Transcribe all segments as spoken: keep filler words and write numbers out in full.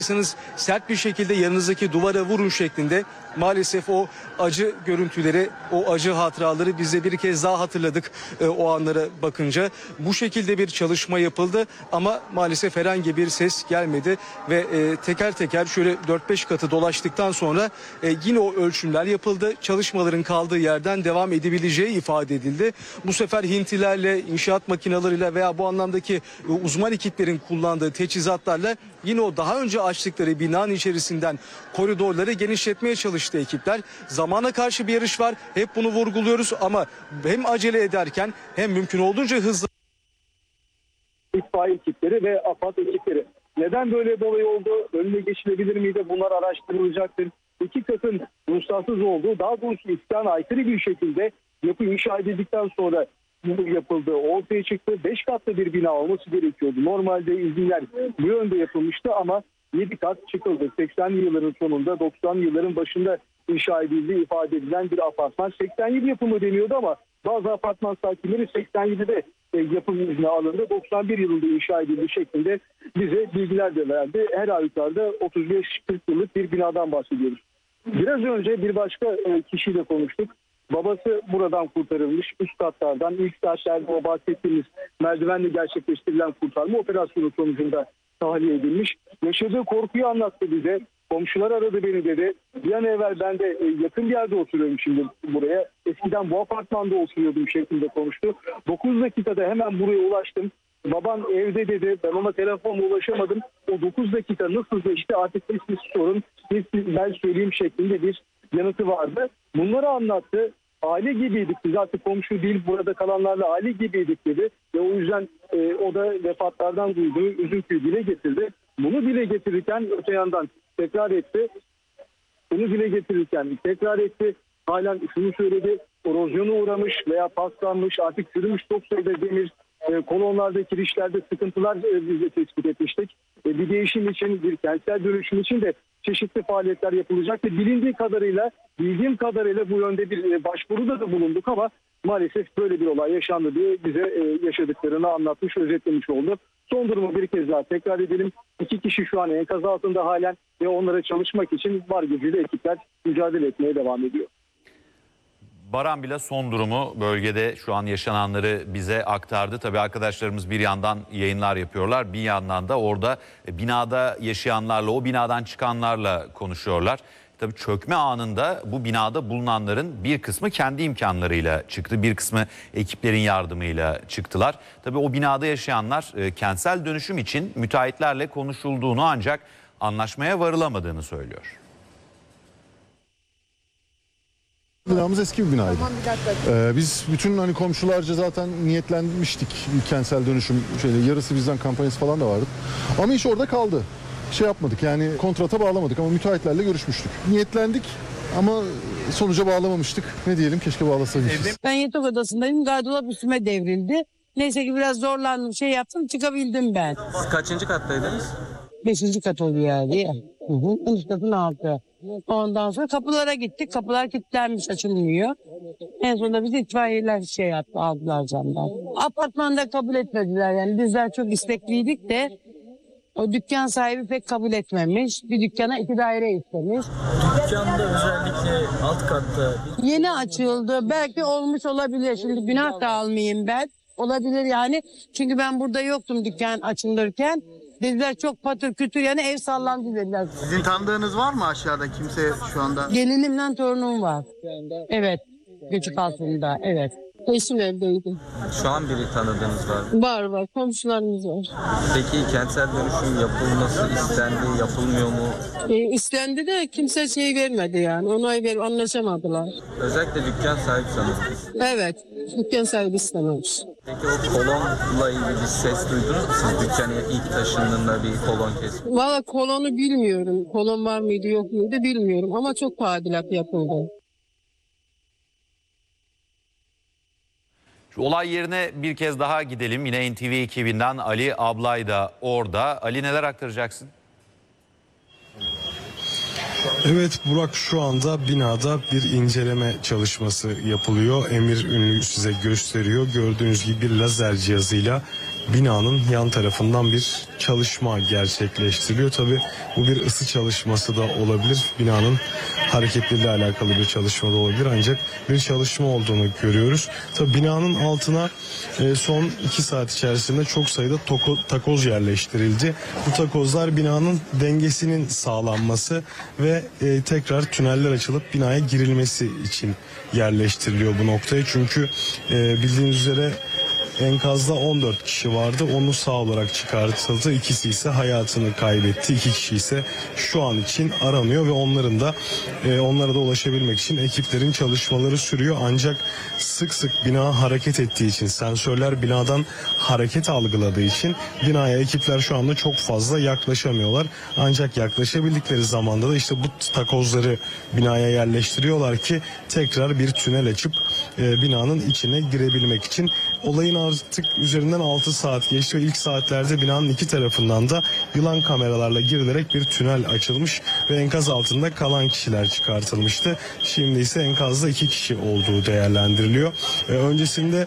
sert bir şekilde yanınızdaki duvara vurun şeklinde maalesef o acı görüntüleri, o acı hatıraları biz de bir kez daha hatırladık e, o anlara bakınca. Bu şekilde bir çalışma yapıldı ama maalesef herhangi bir ses gelmedi ve e, teker teker şöyle dört beş katı dolaştıktan sonra e, yine o ölçümler yapıldı. Çalışmaların kaldığı yerden devam edebileceği ifade edildi. Bu sefer Hintlilerle, inşaat makinalarıyla veya bu anlamdaki e, uzman ekiplerin kullandığı teçhizatlarla yine o daha önce açtıkları binanın içerisinden koridorları genişletmeye çalıştı ekipler. Zamana karşı bir yarış var. Hep bunu vurguluyoruz ama hem acele ederken hem mümkün olduğunca hızlı. İtfaiye ekipleri ve AFAD ekipleri. Neden böyle bir olay oldu? Önüne geçilebilir miydi? Bunlar araştırılacaktır. İki katın ruhsatsız olduğu, daha doğrusu iskana aykırı bir şekilde yapı inşa edildikten sonra bu yapıldı. Ortaya çıktı. Beş katlı bir bina olması gerekiyordu. Normalde izinler bu yönde yapılmıştı ama yedi kat çıkıldı. seksenli yılların sonunda, doksanlı yılların başında inşa edildiği ifade edilen bir apartman. seksen yedi yapımı deniyordu ama bazı apartman sakinleri seksen yedide e, yapım izni alındı. doksan bir yılında inşa edildiği şeklinde bize bilgiler de verdi. Her halükarda otuz beş kırk yıllık bir binadan bahsediyoruz. Biraz önce bir başka e, kişiyle konuştuk. Babası buradan kurtarılmış. Üst katlardan ilk saatlerde o bahsettiğimiz merdivenle gerçekleştirilen kurtarma operasyonu sonucunda tahliye edilmiş. Yaşadığı korkuyu anlattı bize. Komşular aradı beni dedi. Bir an evvel ben de yakın bir yerde oturuyorum şimdi buraya. Eskiden bu apartmanda oturuyordum şeklinde konuştu. dokuz dakikada hemen buraya ulaştım. Baban evde dedi. Ben ona telefonla ulaşamadım. O dokuz dakika nasıl geçti artık siz sorun. Siz ben söyleyeyim şeklinde bir yanıtı vardı. Bunları anlattı. Aile gibiydik biz, artık komşu değil, burada kalanlarla aile gibiydik dedi. Ve o yüzden e, o da vefatlardan duyduğu üzüntüyü dile getirdi. Bunu dile getirirken öte yandan tekrar etti. Bunu dile getirirken tekrar etti. Halen şunu söyledi. Erozyona uğramış veya paslanmış, artık çürümüş çok sayıda demir, e, kolonlarda, kirişlerde sıkıntılar e, biz de tespit etmiştik. E, bir değişim için, bir kentsel dönüşüm için de çeşitli faaliyetler yapılacak ve bilindiği kadarıyla, bildiğim kadarıyla bu yönde bir e, başvuruda da bulunduk ama maalesef böyle bir olay yaşandı diye bize e, yaşadıklarını anlatmış, özetlemiş oldu. Son durumu bir kez daha tekrar edelim. İki kişi şu an enkaz altında halen ve onlara çalışmak için var gücüyle ekipler mücadele etmeye devam ediyor. Baran bile son durumu, bölgede şu an yaşananları bize aktardı. Tabii arkadaşlarımız bir yandan yayınlar yapıyorlar, bir yandan da orada binada yaşayanlarla, o binadan çıkanlarla konuşuyorlar. Tabii çökme anında bu binada bulunanların bir kısmı kendi imkanlarıyla çıktı, bir kısmı ekiplerin yardımıyla çıktılar. Tabii o binada yaşayanlar e, kentsel dönüşüm için müteahhitlerle konuşulduğunu ancak anlaşmaya varılamadığını söylüyor. Binamız eski bir binaydı. Ee, biz bütün hani komşularca zaten niyetlenmiştik bir kentsel dönüşüm şeyle, yarısı bizden kampanyası falan da vardı. Ama iş orada kaldı. Şey yapmadık yani, kontrata bağlamadık ama müteahhitlerle görüşmüştük. Niyetlendik ama sonuca bağlamamıştık. Ne diyelim, keşke bağlasaymışız. Ben yatak odasındayım, gardırop üstüme devrildi. Neyse ki biraz zorlandım, şey yaptım, çıkabildim ben. Siz kaçıncı kattaydınız? Beşinci kat oluyor yani. Hı hı. Üst katın altı. Ondan sonra kapılara gittik. Kapılar kilitlenmiş, açılmıyor. En sonunda bizi itfaiyeler şey yaptı, aldılar camdan. Apartmanda kabul etmediler yani. Bizler çok istekliydik de o dükkan sahibi pek kabul etmemiş. Bir dükkana iki daire istemiş. Dükkanda özellikle alt katta. Yeni açıldı. Belki olmuş olabilir. Şimdi günah da almayayım ben. Olabilir yani. Çünkü ben burada yoktum dükkan açılırken. Dediler çok patır kütür, yani ev sallandı dediler. Sizin tanıdığınız var mı aşağıda, kimse şu anda? Gelinimle torunum var. Evet. Göçük altında, evet. Eşim evdeydi. Şu an biri tanıdığınız var mı? Var var, komşularımız var. Peki kentsel dönüşüm yapılması istendi, yapılmıyor mu? E, istendi de kimse şey vermedi yani. Onay ver, anlaşamadılar. Özellikle dükkan sahibi sanırım. Evet. Dükkan sahibi istememiş. Peki o kolonla ilgili bir ses duydunuz mu? Siz dükkanı ilk taşındığında bir kolon kesmiş. Valla kolonu bilmiyorum. Kolon var mıydı yok muydu bilmiyorum ama çok tadilat yapıldı. Şu olay yerine bir kez daha gidelim. Yine N T V ekibinden Ali Ablay da orada. Ali, neler aktaracaksın? Evet Burak, şu anda binada bir inceleme çalışması yapılıyor. Emir Ünlü size gösteriyor. Gördüğünüz gibi bir lazer cihazıyla binanın yan tarafından bir çalışma gerçekleştiriliyor. Tabii bu bir ısı çalışması da olabilir. Binanın hareketliliğiyle alakalı bir çalışma da olabilir. Ancak bir çalışma olduğunu görüyoruz. Tabii binanın altına e, son iki saat içerisinde çok sayıda toko, takoz yerleştirildi. Bu takozlar binanın dengesinin sağlanması ve e, tekrar tüneller açılıp binaya girilmesi için yerleştiriliyor bu noktaya. Çünkü e, bildiğiniz üzere enkazda on dört kişi vardı. Onu sağ olarak çıkartıldı. İkisi ise hayatını kaybetti. İki kişi ise şu an için aranıyor ve onların da e, onlara da ulaşabilmek için ekiplerin çalışmaları sürüyor. Ancak sık sık bina hareket ettiği için, sensörler binadan hareket algıladığı için binaya ekipler şu anda çok fazla yaklaşamıyorlar. Ancak yaklaşabildikleri zamanda da işte bu takozları binaya yerleştiriyorlar ki tekrar bir tünel açıp e, binanın içine girebilmek için. Olayın artık üzerinden altı saat geçti ve ilk saatlerde binanın iki tarafından da yılan kameralarla girilerek bir tünel açılmış ve enkaz altında kalan kişiler çıkartılmıştı. Şimdi ise enkazda iki kişi olduğu değerlendiriliyor. Ee, öncesinde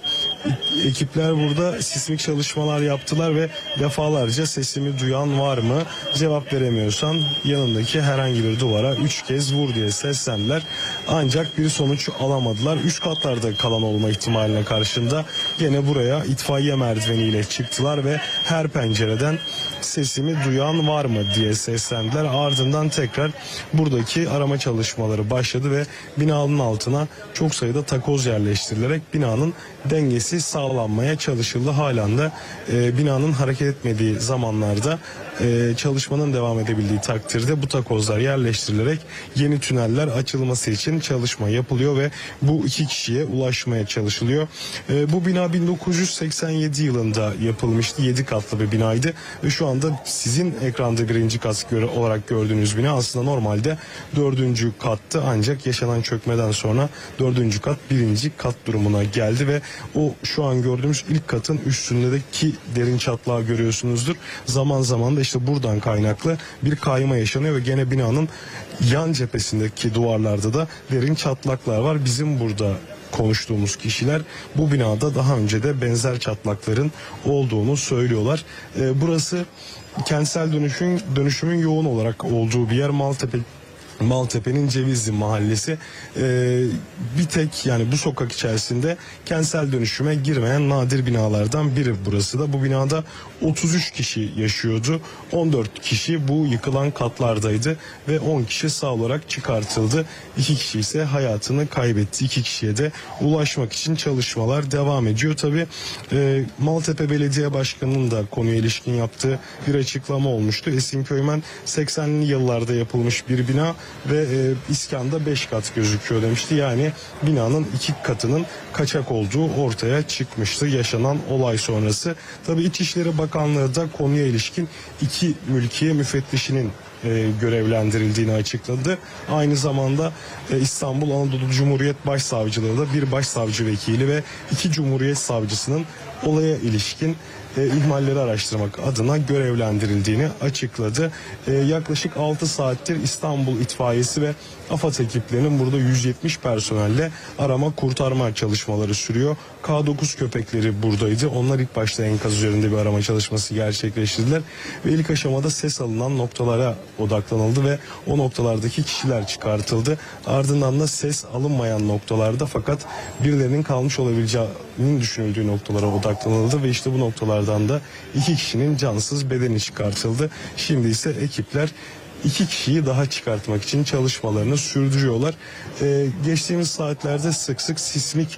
ekipler burada sismik çalışmalar yaptılar ve defalarca sesimi duyan var mı, cevap veremiyorsan yanındaki herhangi bir duvara üç kez vur diye seslendiler. Ancak bir sonuç alamadılar. Üst katlarda kalan olma ihtimaline karşında gene buraya itfaiye merdiveniyle çıktılar ve her pencereden sesimi duyan var mı diye seslendiler. Ardından tekrar buradaki arama çalışmaları başladı ve binanın altına çok sayıda takoz yerleştirilerek binanın dengesi sağlanmaya çalışıldı. Halen de e, binanın hareket etmediği zamanlarda e, çalışmanın devam edebildiği takdirde bu takozlar yerleştirilerek yeni tüneller açılması için çalışma yapılıyor ve bu iki kişiye ulaşmaya çalışılıyor. E, bu bina bin dokuz yüz seksen yedi yılında yapılmıştı. yedi katlı bir binaydı ve şu anda sizin ekranda birinci kat olarak gördüğünüz bina aslında normalde dördüncü kattı, ancak yaşanan çökmeden sonra dördüncü kat birinci kat durumuna geldi ve o şu an gördüğümüz ilk katın üstündeki derin çatlağı görüyorsunuzdur. Zaman zaman da işte buradan kaynaklı bir kayma yaşanıyor ve gene binanın yan cephesindeki duvarlarda da derin çatlaklar var. Bizim burada konuştuğumuz kişiler bu binada daha önce de benzer çatlakların olduğunu söylüyorlar. Ee, burası kentsel dönüşüm, dönüşümün yoğun olarak olduğu bir yer. Maltepe Maltepe'nin Cevizli Mahallesi. Ee, bir tek yani bu sokak içerisinde kentsel dönüşüme girmeyen nadir binalardan biri burası da. Bu binada otuz üç kişi yaşıyordu. on dört kişi bu yıkılan katlardaydı ve on kişi sağ olarak çıkartıldı. iki kişi ise hayatını kaybetti. iki kişiye de ulaşmak için çalışmalar devam ediyor. Tabii e, Maltepe Belediye Başkanı'nın da konuya ilişkin yaptığı bir açıklama olmuştu. Esinköy seksenli yıllarda yapılmış bir bina ve e, iskanda beş kat gözüküyor demişti. Yani binanın iki katının kaçak olduğu ortaya çıkmıştı yaşanan olay sonrası. Tabii İçişleri Bakanlığı da konuya ilişkin iki mülkiye müfettişinin e, görevlendirildiğini açıkladı. Aynı zamanda e, İstanbul Anadolu Cumhuriyet Başsavcılığı da bir başsavcı vekili ve iki Cumhuriyet Savcısının olaya ilişkin E, ihmalleri araştırmak adına görevlendirildiğini açıkladı. E, yaklaşık altı saattir İstanbul İtfaiyesi ve AFAD ekiplerinin burada yüz yetmiş personelle arama kurtarma çalışmaları sürüyor. K dokuz köpekleri buradaydı. Onlar ilk başta enkaz üzerinde bir arama çalışması gerçekleştirdiler ve ilk aşamada ses alınan noktalara odaklanıldı ve o noktalardaki kişiler çıkartıldı. Ardından da ses alınmayan noktalarda fakat birilerinin kalmış olabileceğinin düşünüldüğü noktalara odaklanıldı ve işte bu noktalardan da iki kişinin cansız bedeni çıkartıldı. Şimdi ise ekipler iki kişiyi daha çıkartmak için çalışmalarını sürdürüyorlar. Ee, geçtiğimiz saatlerde sık sık sismik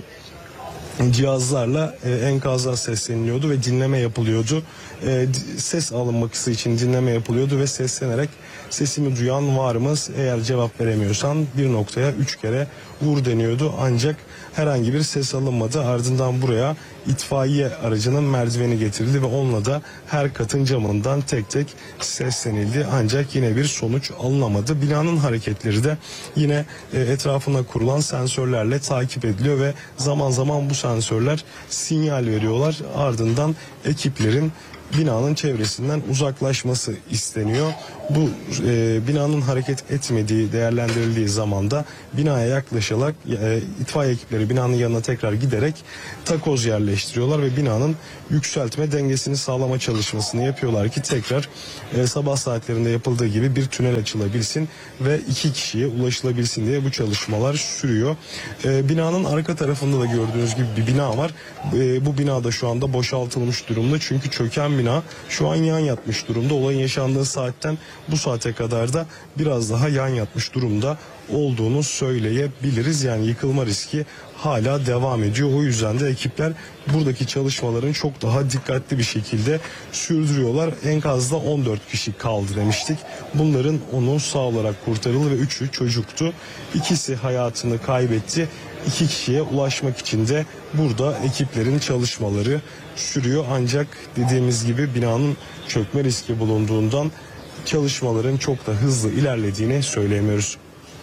cihazlarla e, enkaza sesleniliyordu ve dinleme yapılıyordu. E, ses alınması için dinleme yapılıyordu ve seslenerek sesimi duyan var mı? Eğer cevap veremiyorsan bir noktaya üç kere vur deniyordu. Ancak herhangi bir ses alınmadı. Ardından buraya itfaiye aracının merdiveni getirildi ve onunla da her katın camından tek tek seslenildi. Ancak yine bir sonuç alınamadı. Binanın hareketleri de yine e, etrafına kurulan sensörlerle takip ediliyor ve zaman zaman bu sensörler sinyal veriyorlar. Ardından ekiplerin binanın çevresinden uzaklaşması isteniyor. Bu e, binanın hareket etmediği, değerlendirildiği zamanda binaya yaklaşarak e, itfaiye ekipleri binanın yanına tekrar giderek takoz yerleştiriyorlar ve binanın yükseltme dengesini sağlama çalışmasını yapıyorlar ki tekrar e, sabah saatlerinde yapıldığı gibi bir tünel açılabilsin ve iki kişiye ulaşılabilsin diye bu çalışmalar sürüyor. E, binanın arka tarafında da gördüğünüz gibi bir bina var. E, bu bina da şu anda boşaltılmış durumda çünkü çöken bina şu an yan yatmış durumda. Olayın yaşandığı saatten bu saate kadar da biraz daha yan yatmış durumda olduğunu söyleyebiliriz. Yani yıkılma riski hala devam ediyor. O yüzden de ekipler buradaki çalışmaların çok daha dikkatli bir şekilde sürdürüyorlar. Enkazda on dört kişi kaldı demiştik. Bunların onu sağ olarak kurtarıldı ve üçü çocuktu. İkisi hayatını kaybetti. İki kişiye ulaşmak için de burada ekiplerin çalışmaları sürüyor. Ancak dediğimiz gibi binanın çökme riski bulunduğundan çalışmaların çok da hızlı ilerlediğini söyleyemiyoruz.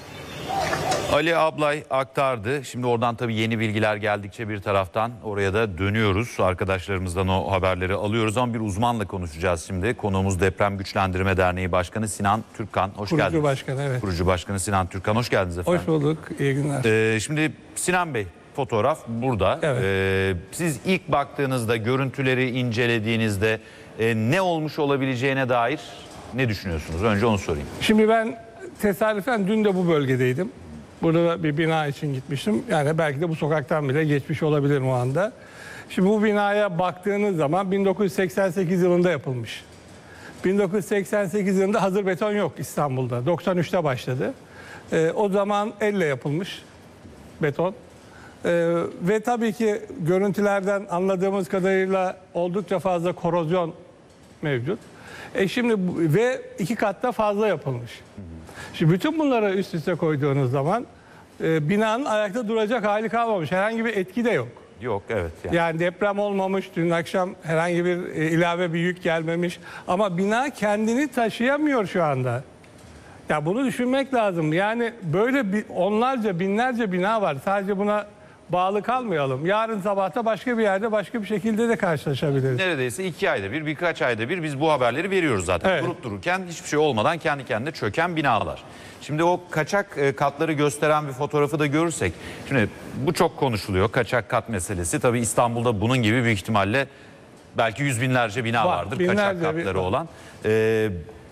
Ali Ablay aktardı. Şimdi oradan tabii yeni bilgiler geldikçe bir taraftan oraya da dönüyoruz. Arkadaşlarımızdan o haberleri alıyoruz ama bir uzmanla konuşacağız şimdi. Konuğumuz Deprem Güçlendirme Derneği Başkanı Sinan Türkkan. Hoş Kurucu geldiniz. Başkanı, evet. Kurucu Başkanı Sinan Türkkan. Hoş geldiniz efendim. Hoş bulduk. İyi günler. Ee, şimdi Sinan Bey, fotoğraf burada. Evet. Ee, siz ilk baktığınızda, görüntüleri incelediğinizde e, ne olmuş olabileceğine dair ne düşünüyorsunuz? Önce onu sorayım. Şimdi ben tesadüfen dün de bu bölgedeydim. Burada bir bina için gitmiştim. Yani belki de bu sokaktan bile geçmiş olabilirim o anda. Şimdi bu binaya baktığınız zaman bin dokuz yüz seksen sekiz yılında yapılmış. bin dokuz yüz seksen sekiz yılında hazır beton yok İstanbul'da. doksan üçte başladı. Ee, o zaman elle yapılmış beton. Ee, ve tabii ki görüntülerden anladığımız kadarıyla oldukça fazla korozyon mevcut. E şimdi bu- ve iki katta fazla yapılmış. Şimdi bütün bunları üst üste koyduğunuz zaman e, binanın ayakta duracak hali kalmamış. Herhangi bir etki de yok. Yok, evet. Yani. Yani deprem olmamış, dün akşam herhangi bir e, ilave bir yük gelmemiş. Ama bina kendini taşıyamıyor şu anda. Ya bunu düşünmek lazım. Yani böyle bir, onlarca, binlerce bina var. Sadece buna bağlı kalmayalım. Yarın sabahta başka bir yerde başka bir şekilde de karşılaşabiliriz. Neredeyse iki ayda bir, birkaç ayda bir biz bu haberleri veriyoruz zaten. Evet. Durup dururken hiçbir şey olmadan kendi kendine çöken binalar. Şimdi o kaçak e, katları gösteren bir fotoğrafı da görürsek. Şimdi bu çok konuşuluyor, kaçak kat meselesi. Tabii İstanbul'da bunun gibi büyük ihtimalle belki yüz binlerce bina Var, vardır binlerce kaçak bir- katları olan. E,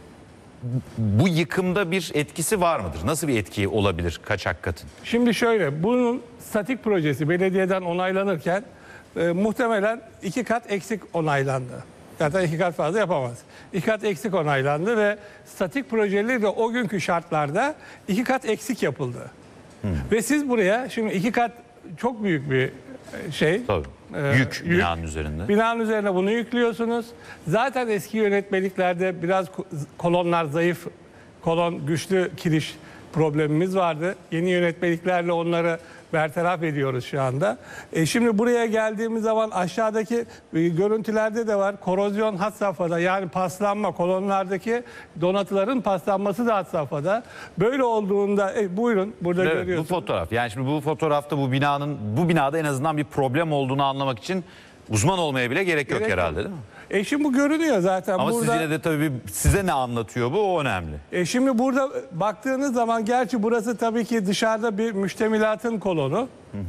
bu yıkımda bir etkisi var mıdır? Nasıl bir etki olabilir kaçak katın? Şimdi şöyle, bunun statik projesi belediyeden onaylanırken e, muhtemelen iki kat eksik onaylandı. Zaten iki kat fazla yapamaz. İki kat eksik onaylandı ve statik projeleri de o günkü şartlarda iki kat eksik yapıldı. Ve siz buraya şimdi iki kat çok büyük bir e, şey. Tabii. e, Yük binanın üzerinde. Binanın üzerine bunu yüklüyorsunuz. Zaten eski yönetmeliklerde biraz ko- kolonlar zayıf, kolon güçlü kiriş problemimiz vardı. Yeni yönetmeliklerle onları bertaraf ediyoruz şu anda. E şimdi buraya geldiğimiz zaman aşağıdaki e, görüntülerde de var. Korozyon had safhada, yani paslanma, kolonlardaki donatıların paslanması da had safhada. Böyle olduğunda e, buyurun burada Evet, bu görüyorsunuz. fotoğraf. Yani şimdi bu fotoğrafta bu binanın bu binada en azından bir problem olduğunu anlamak için uzman olmaya bile gerek, yok Gerek herhalde, yok. değil mi? E şimdi bu görünüyor zaten. Ama burada... siz yine de tabii size ne anlatıyor bu, o önemli. E şimdi burada baktığınız zaman, gerçi burası tabii ki dışarıda bir müştemilatın kolonu.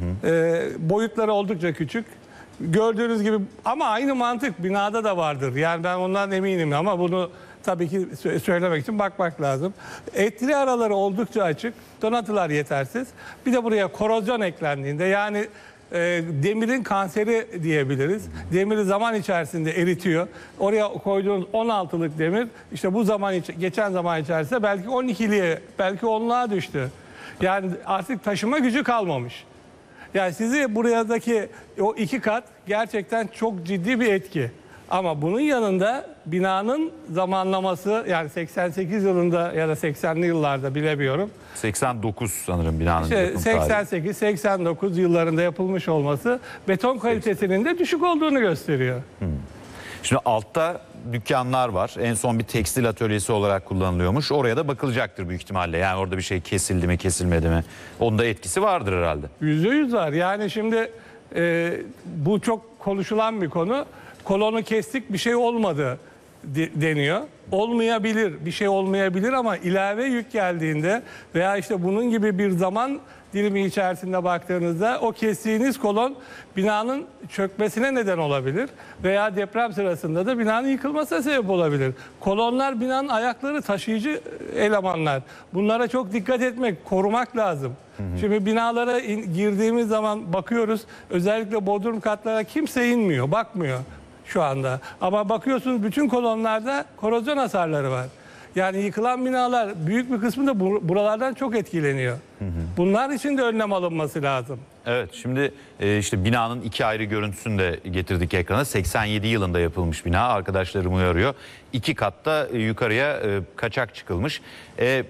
E, boyutları oldukça küçük. Gördüğünüz gibi ama aynı mantık binada da vardır. Yani ben ondan eminim ama bunu tabii ki sö- söylemek için bakmak lazım. Etli araları oldukça açık. Donatılar yetersiz. Bir de buraya korozyon eklendiğinde, yani e, demirin kanseri diyebiliriz. Demiri zaman içerisinde eritiyor. Oraya koyduğunuz on altılık demir işte bu zaman iç- geçen zaman içerisinde belki on ikiliye, belki onluğa düştü. Yani artık taşıma gücü kalmamış. Yani sizi buradaki o iki kat gerçekten çok ciddi bir etki. Ama bunun yanında binanın zamanlaması, yani seksen sekiz yılında ya da seksenli yıllarda bilemiyorum. seksen dokuz sanırım binanın İşte yapım tarihi. seksen sekiz seksen dokuz yıllarında yapılmış olması beton kalitesinin de düşük olduğunu gösteriyor. Şimdi altta dükkanlar var. En son bir tekstil atölyesi olarak kullanılıyormuş. Oraya da bakılacaktır büyük ihtimalle. Yani orada bir şey kesildi mi, kesilmedi mi? Onun da etkisi vardır herhalde. Yüzde yüz var. Yani şimdi e, bu çok konuşulan bir konu. kolonu kestik bir şey olmadı de- deniyor. Olmayabilir, bir şey olmayabilir ama ilave yük geldiğinde veya işte bunun gibi bir zaman dilimi içerisinde baktığınızda o kestiğiniz kolon binanın çökmesine neden olabilir veya deprem sırasında da binanın yıkılmasına sebep olabilir. Kolonlar binanın ayakları, taşıyıcı elemanlar. Bunlara çok dikkat etmek, korumak lazım. Şimdi binalara in- girdiğimiz zaman bakıyoruz, özellikle bodrum katlara kimse inmiyor, bakmıyor şu anda. Ama bakıyorsunuz bütün kolonlarda korozyon hasarları var. Yani yıkılan binalar büyük bir kısmı da bu- buralardan çok etkileniyor. Bunlar için de önlem alınması lazım. Evet, şimdi e, işte binanın iki ayrı görüntüsünü de getirdik ekrana. seksen yedi yılında yapılmış bina, arkadaşlarım uyarıyor. İki katta e, yukarıya e, kaçak çıkılmış. E,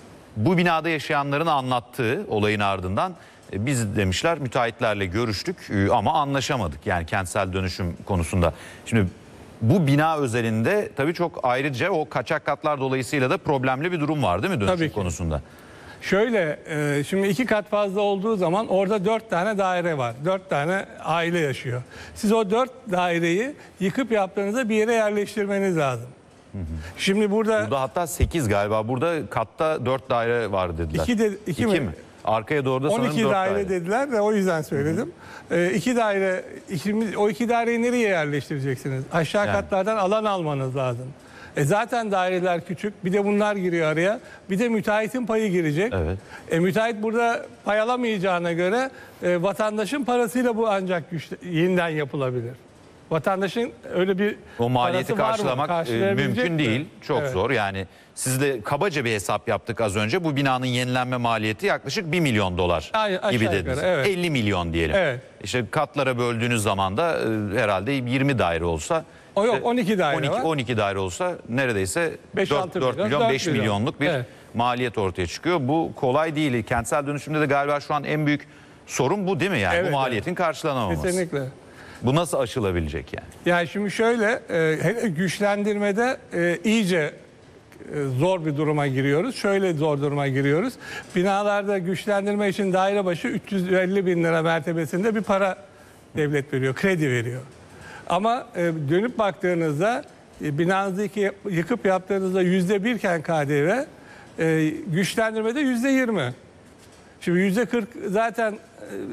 bu binada yaşayanların anlattığı olayın ardından e, biz demişler müteahhitlerle görüştük e, ama anlaşamadık. Yani kentsel dönüşüm konusunda. Şimdi bu bina özelinde tabii çok ayrıca o kaçak katlar dolayısıyla da problemli bir durum var değil mi dönüşüm Tabii ki. konusunda? Şöyle, e, şimdi iki kat fazla olduğu zaman orada dört tane daire var. Dört tane aile yaşıyor. Siz o dört daireyi yıkıp yaptığınızda bir yere yerleştirmeniz lazım. Şimdi burada, Burada hatta sekiz galiba. Burada katta dört daire var dediler. İki de- iki mi? mi? Arkaya doğru da sanırım on iki dört daire, daire. dediler de o yüzden söyledim. E, iki daire, ikimiz, o iki daireyi nereye yerleştireceksiniz? Aşağı Yani. katlardan alan almanız lazım. E zaten daireler küçük. Bir de bunlar giriyor araya. Bir de müteahhitin payı girecek. Evet. E, müteahhit burada pay alamayacağına göre e, vatandaşın parasıyla bu ancak güçle, yeniden yapılabilir. Vatandaşın öyle bir O maliyeti parası var mı? karşılamak e, Karşılayabilecek mümkün mi? değil. Çok Evet. zor. Yani sizle kabaca bir hesap yaptık az önce. Bu binanın yenilenme maliyeti yaklaşık bir milyon dolar Ay- aşağı gibi yukarı, dediniz. evet. elli milyon diyelim. Evet. İşte katlara böldüğünüz zaman da e, herhalde yirmi daire olsa. O yok, işte on iki daire on iki, var. on iki daire olsa neredeyse Beş, dört, altı dört milyon, milyon, dört beş milyon. milyonluk bir Evet. maliyet ortaya çıkıyor. Bu kolay değil. Kentsel dönüşümde de galiba şu an en büyük sorun bu değil mi? Yani Evet, bu maliyetin karşılanamaması. Kesinlikle. Bu nasıl aşılabilecek yani? Yani şimdi şöyle, e, hele güçlendirmede e, iyice e, zor bir duruma giriyoruz. Şöyle zor duruma giriyoruz. Binalarda güçlendirme için daire başı üç yüz elli bin lira mertebesinde bir para devlet veriyor, kredi veriyor. Ama e, dönüp baktığınızda e, binanızı iki- yıkıp yaptığınızda yüzde birken K D V, e, güçlendirmede yüzde yirmi. Şimdi yüzde kırk zaten e,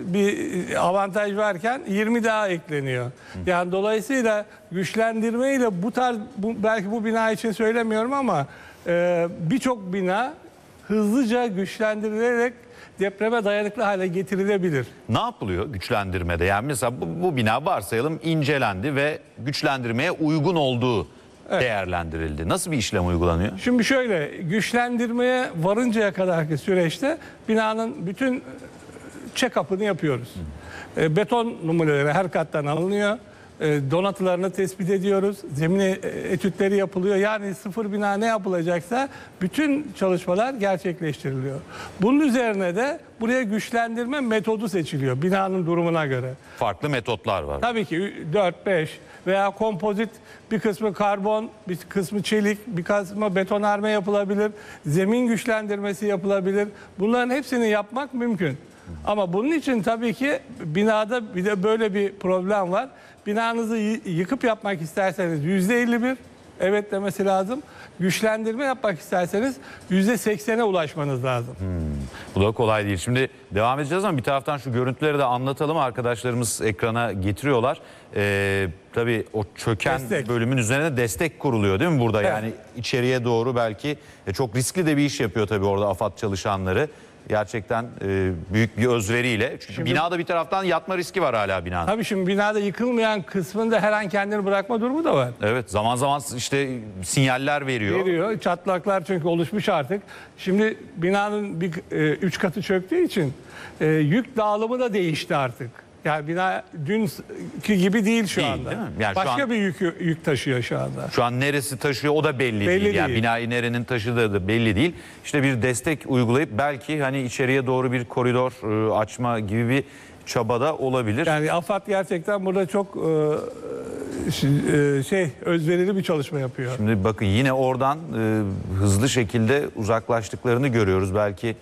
bir avantaj varken yirmi daha ekleniyor. Yani dolayısıyla güçlendirme ile bu tarz, bu, belki bu bina için söylemiyorum ama e, birçok bina hızlıca güçlendirilerek depreme dayanıklı hale getirilebilir. Ne yapılıyor güçlendirmede? Yani mesela bu, bu bina varsayalım incelendi ve güçlendirmeye uygun olduğu değerlendirildi. Nasıl bir işlem uygulanıyor? Şimdi şöyle, güçlendirmeye varıncaya kadarki süreçte binanın bütün check-up'ını yapıyoruz. E, beton numuneleri her kattan alınıyor. E, donatılarını tespit ediyoruz. Zemin e- etütleri yapılıyor. Yani sıfır bina ne yapılacaksa bütün çalışmalar gerçekleştiriliyor. Bunun üzerine de buraya güçlendirme metodu seçiliyor binanın durumuna göre. Farklı metotlar var. Tabii ki dört beş veya kompozit, bir kısmı karbon, bir kısmı çelik, bir kısmı betonarme yapılabilir. Zemin güçlendirmesi yapılabilir. Bunların hepsini yapmak mümkün. Ama bunun için tabii ki binada bir de böyle bir problem var. Binanızı y- yıkıp yapmak isterseniz yüzde elli bir evet demesi lazım. Güçlendirme yapmak isterseniz yüzde seksene ulaşmanız lazım. Bu da kolay değil. Şimdi devam edeceğiz ama bir taraftan şu görüntüleri de anlatalım. Arkadaşlarımız ekrana getiriyorlar. Ee, tabii o çöken Destek. bölümün üzerine destek kuruluyor değil mi burada? Evet. Yani içeriye doğru belki e, çok riskli de bir iş yapıyor tabii orada AFAD çalışanları. Gerçekten e, büyük bir özveriyle. Çünkü Şimdi- binada bir taraftan yatma riski var hala binanın. Tabii şimdi binada yıkılmayan kısmında her an kendini bırakma durumu da var. Evet, zaman zaman işte sinyaller veriyor. Veriyor. Çatlaklar çünkü oluşmuş artık. Şimdi binanın bir e, üç katı çöktüğü için e, yük dağılımı da değişti artık. Yani bina dünkü gibi değil şu Değil, anda. değil mi? Yani şu Başka an- bir yük, yük taşıyor şu anda. Şu an neresi taşıyor o da belli, Belli değil. Yani değil. binayı nerenin taşıdığı da belli değil. İşte bir destek uygulayıp belki hani içeriye doğru bir koridor e, açma gibi bir çabada olabilir. Yani AFAD gerçekten burada çok e, ş- e, şey özverili bir çalışma yapıyor. Şimdi bakın yine oradan e, hızlı şekilde uzaklaştıklarını görüyoruz. Belki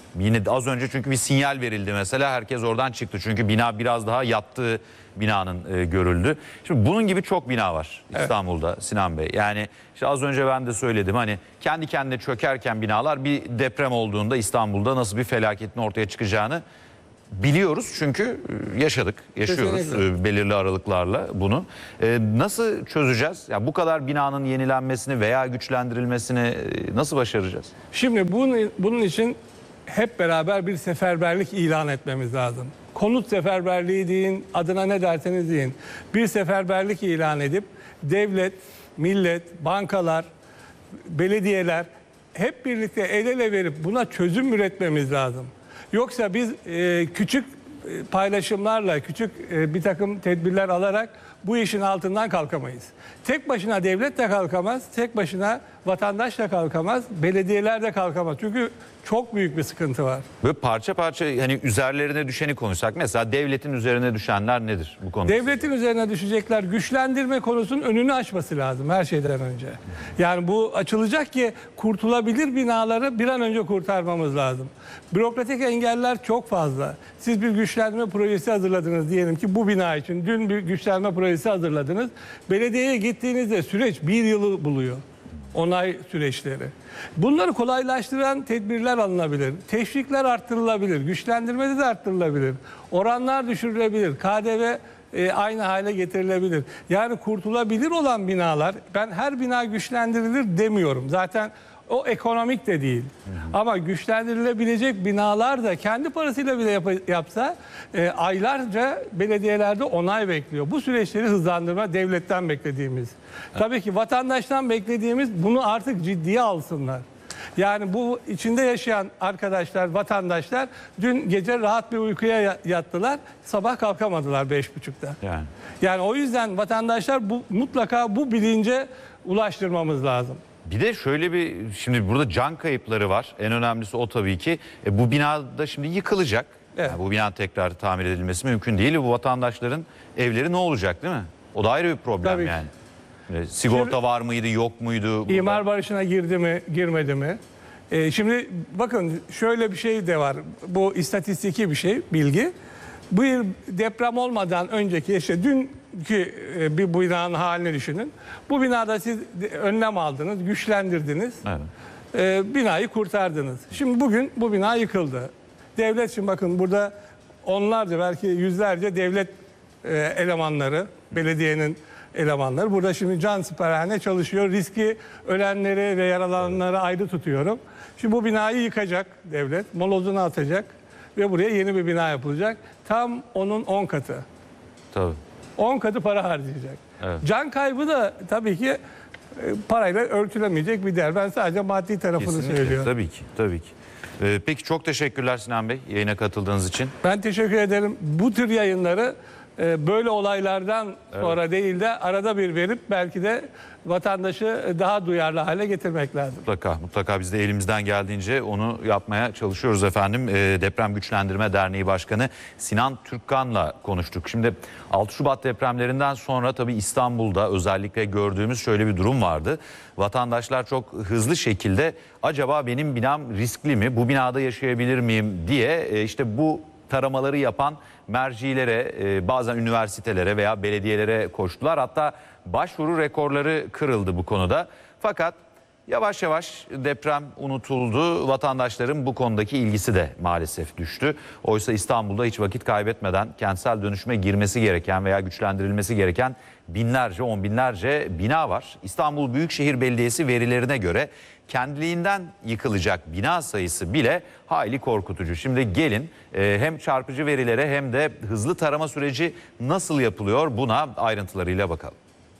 Yine az önce çünkü bir sinyal verildi mesela, herkes oradan çıktı. Çünkü bina biraz daha yattığı binanın e, görüldü. Şimdi bunun gibi çok bina var İstanbul'da, evet. Sinan Bey. Yani işte az önce ben de söyledim, hani kendi kendine çökerken binalar, bir deprem olduğunda İstanbul'da nasıl bir felaketin ortaya çıkacağını biliyoruz. Çünkü yaşadık, yaşıyoruz Kesinlikle. belirli aralıklarla bunu. E, nasıl çözeceğiz? Ya bu kadar binanın yenilenmesini veya güçlendirilmesini e, nasıl başaracağız? Şimdi bunun, bunun için hep beraber bir seferberlik ilan etmemiz lazım. Konut seferberliği deyin, adına ne derseniz deyin. Bir seferberlik ilan edip devlet, millet, bankalar, belediyeler hep birlikte el ele verip buna çözüm üretmemiz lazım. Yoksa biz e, küçük paylaşımlarla, küçük e, bir takım tedbirler alarak bu işin altından kalkamayız. Tek başına devlet de kalkamaz, tek başına vatandaş da kalkamaz, belediyeler de kalkamaz. Çünkü çok büyük bir sıkıntı var. Böyle parça parça, hani üzerlerine düşeni konuşsak, mesela devletin üzerine düşenler nedir bu konuda? Devletin üzerine düşecekler, güçlendirme konusunun önünü açması lazım her şeyden önce. Yani bu açılacak ki kurtulabilir binaları bir an önce kurtarmamız lazım. Bürokratik engeller çok fazla. Siz bir güçlendirme projesi hazırladınız diyelim ki bu bina için. Dün bir güçlendirme projesi hazırladınız. Belediyeye gittiğinizde süreç bir yılı buluyor. Onay süreçleri. Bunları kolaylaştıran tedbirler alınabilir. Teşvikler arttırılabilir. Güçlendirmede de arttırılabilir. Oranlar düşürülebilir. K D V e, aynı hale getirilebilir. Yani kurtulabilir olan binalar, ben her bina güçlendirilir demiyorum. Zaten o ekonomik de değil. Hı hı. Ama güçlendirilebilecek binalar da kendi parasıyla bile yap yapsa e, aylarca belediyelerde onay bekliyor. Bu süreçleri hızlandırma devletten beklediğimiz. Evet. Tabii ki vatandaştan beklediğimiz bunu artık ciddiye alsınlar. Yani bu içinde yaşayan arkadaşlar, vatandaşlar dün gece rahat bir uykuya yattılar. Sabah kalkamadılar beş buçukta. Yani. Yani o yüzden vatandaşlar bu, mutlaka bu bilince ulaştırmamız lazım. Bir de şöyle bir, şimdi burada can kayıpları var. En önemlisi o tabii ki. E, bu binada şimdi yıkılacak. Evet. Yani bu bina tekrar tamir edilmesi mümkün değil. Bu vatandaşların evleri ne olacak, değil mi? O da ayrı bir problem tabii yani. E, sigorta şimdi, var mıydı, yok muydu? Burada? İmar barışına girdi mi, girmedi mi? E, şimdi bakın şöyle bir şey de var. Bu istatistiki bir şey, bilgi. Bu deprem olmadan önceki, işte dünkü bir binanın halini düşünün. Bu binada siz önlem aldınız, güçlendirdiniz. Evet. E, binayı kurtardınız. Şimdi bugün bu bina yıkıldı. Devlet, şimdi bakın burada onlarca, belki yüzlerce devlet e, elemanları, belediyenin elemanları burada şimdi cansiperhane çalışıyor. Riski, ölenleri ve yaralananları ayrı tutuyorum. Şimdi bu binayı yıkacak devlet, molozunu atacak ve buraya yeni bir bina yapılacak. Tam onun on katı. Tabii. on katı para harcayacak. Evet. Can kaybı da tabii ki e, parayla örtülemeyecek bir değer. Ben sadece maddi tarafını Kesinlikle. söylüyorum. Tabii ki, tabii ki. Ee, peki çok teşekkürler Sinan Bey yayına katıldığınız için. Ben teşekkür ederim. Bu tür yayınları e, böyle olaylardan evet. sonra değil de arada bir verip belki de vatandaşı daha duyarlı hale getirmek lazım. Mutlaka, mutlaka biz de elimizden geldiğince onu yapmaya çalışıyoruz efendim. E, Deprem Güçlendirme Derneği Başkanı Sinan Türkkan'la konuştuk. Şimdi altı Şubat depremlerinden sonra tabii İstanbul'da özellikle gördüğümüz şöyle bir durum vardı. Vatandaşlar çok hızlı şekilde acaba benim binam riskli mi, bu binada yaşayabilir miyim diye e, işte bu taramaları yapan mercilere, e, bazen üniversitelere veya belediyelere koştular. Hatta başvuru rekorları kırıldı bu konuda. Fakat yavaş yavaş deprem unutuldu. Vatandaşların bu konudaki ilgisi de maalesef düştü. Oysa İstanbul'da hiç vakit kaybetmeden kentsel dönüşüme girmesi gereken veya güçlendirilmesi gereken binlerce, on binlerce bina var. İstanbul Büyükşehir Belediyesi verilerine göre kendiliğinden yıkılacak bina sayısı bile hayli korkutucu. Şimdi gelin e, hem çarpıcı verilere hem de hızlı tarama süreci nasıl yapılıyor, buna ayrıntılarıyla bakalım.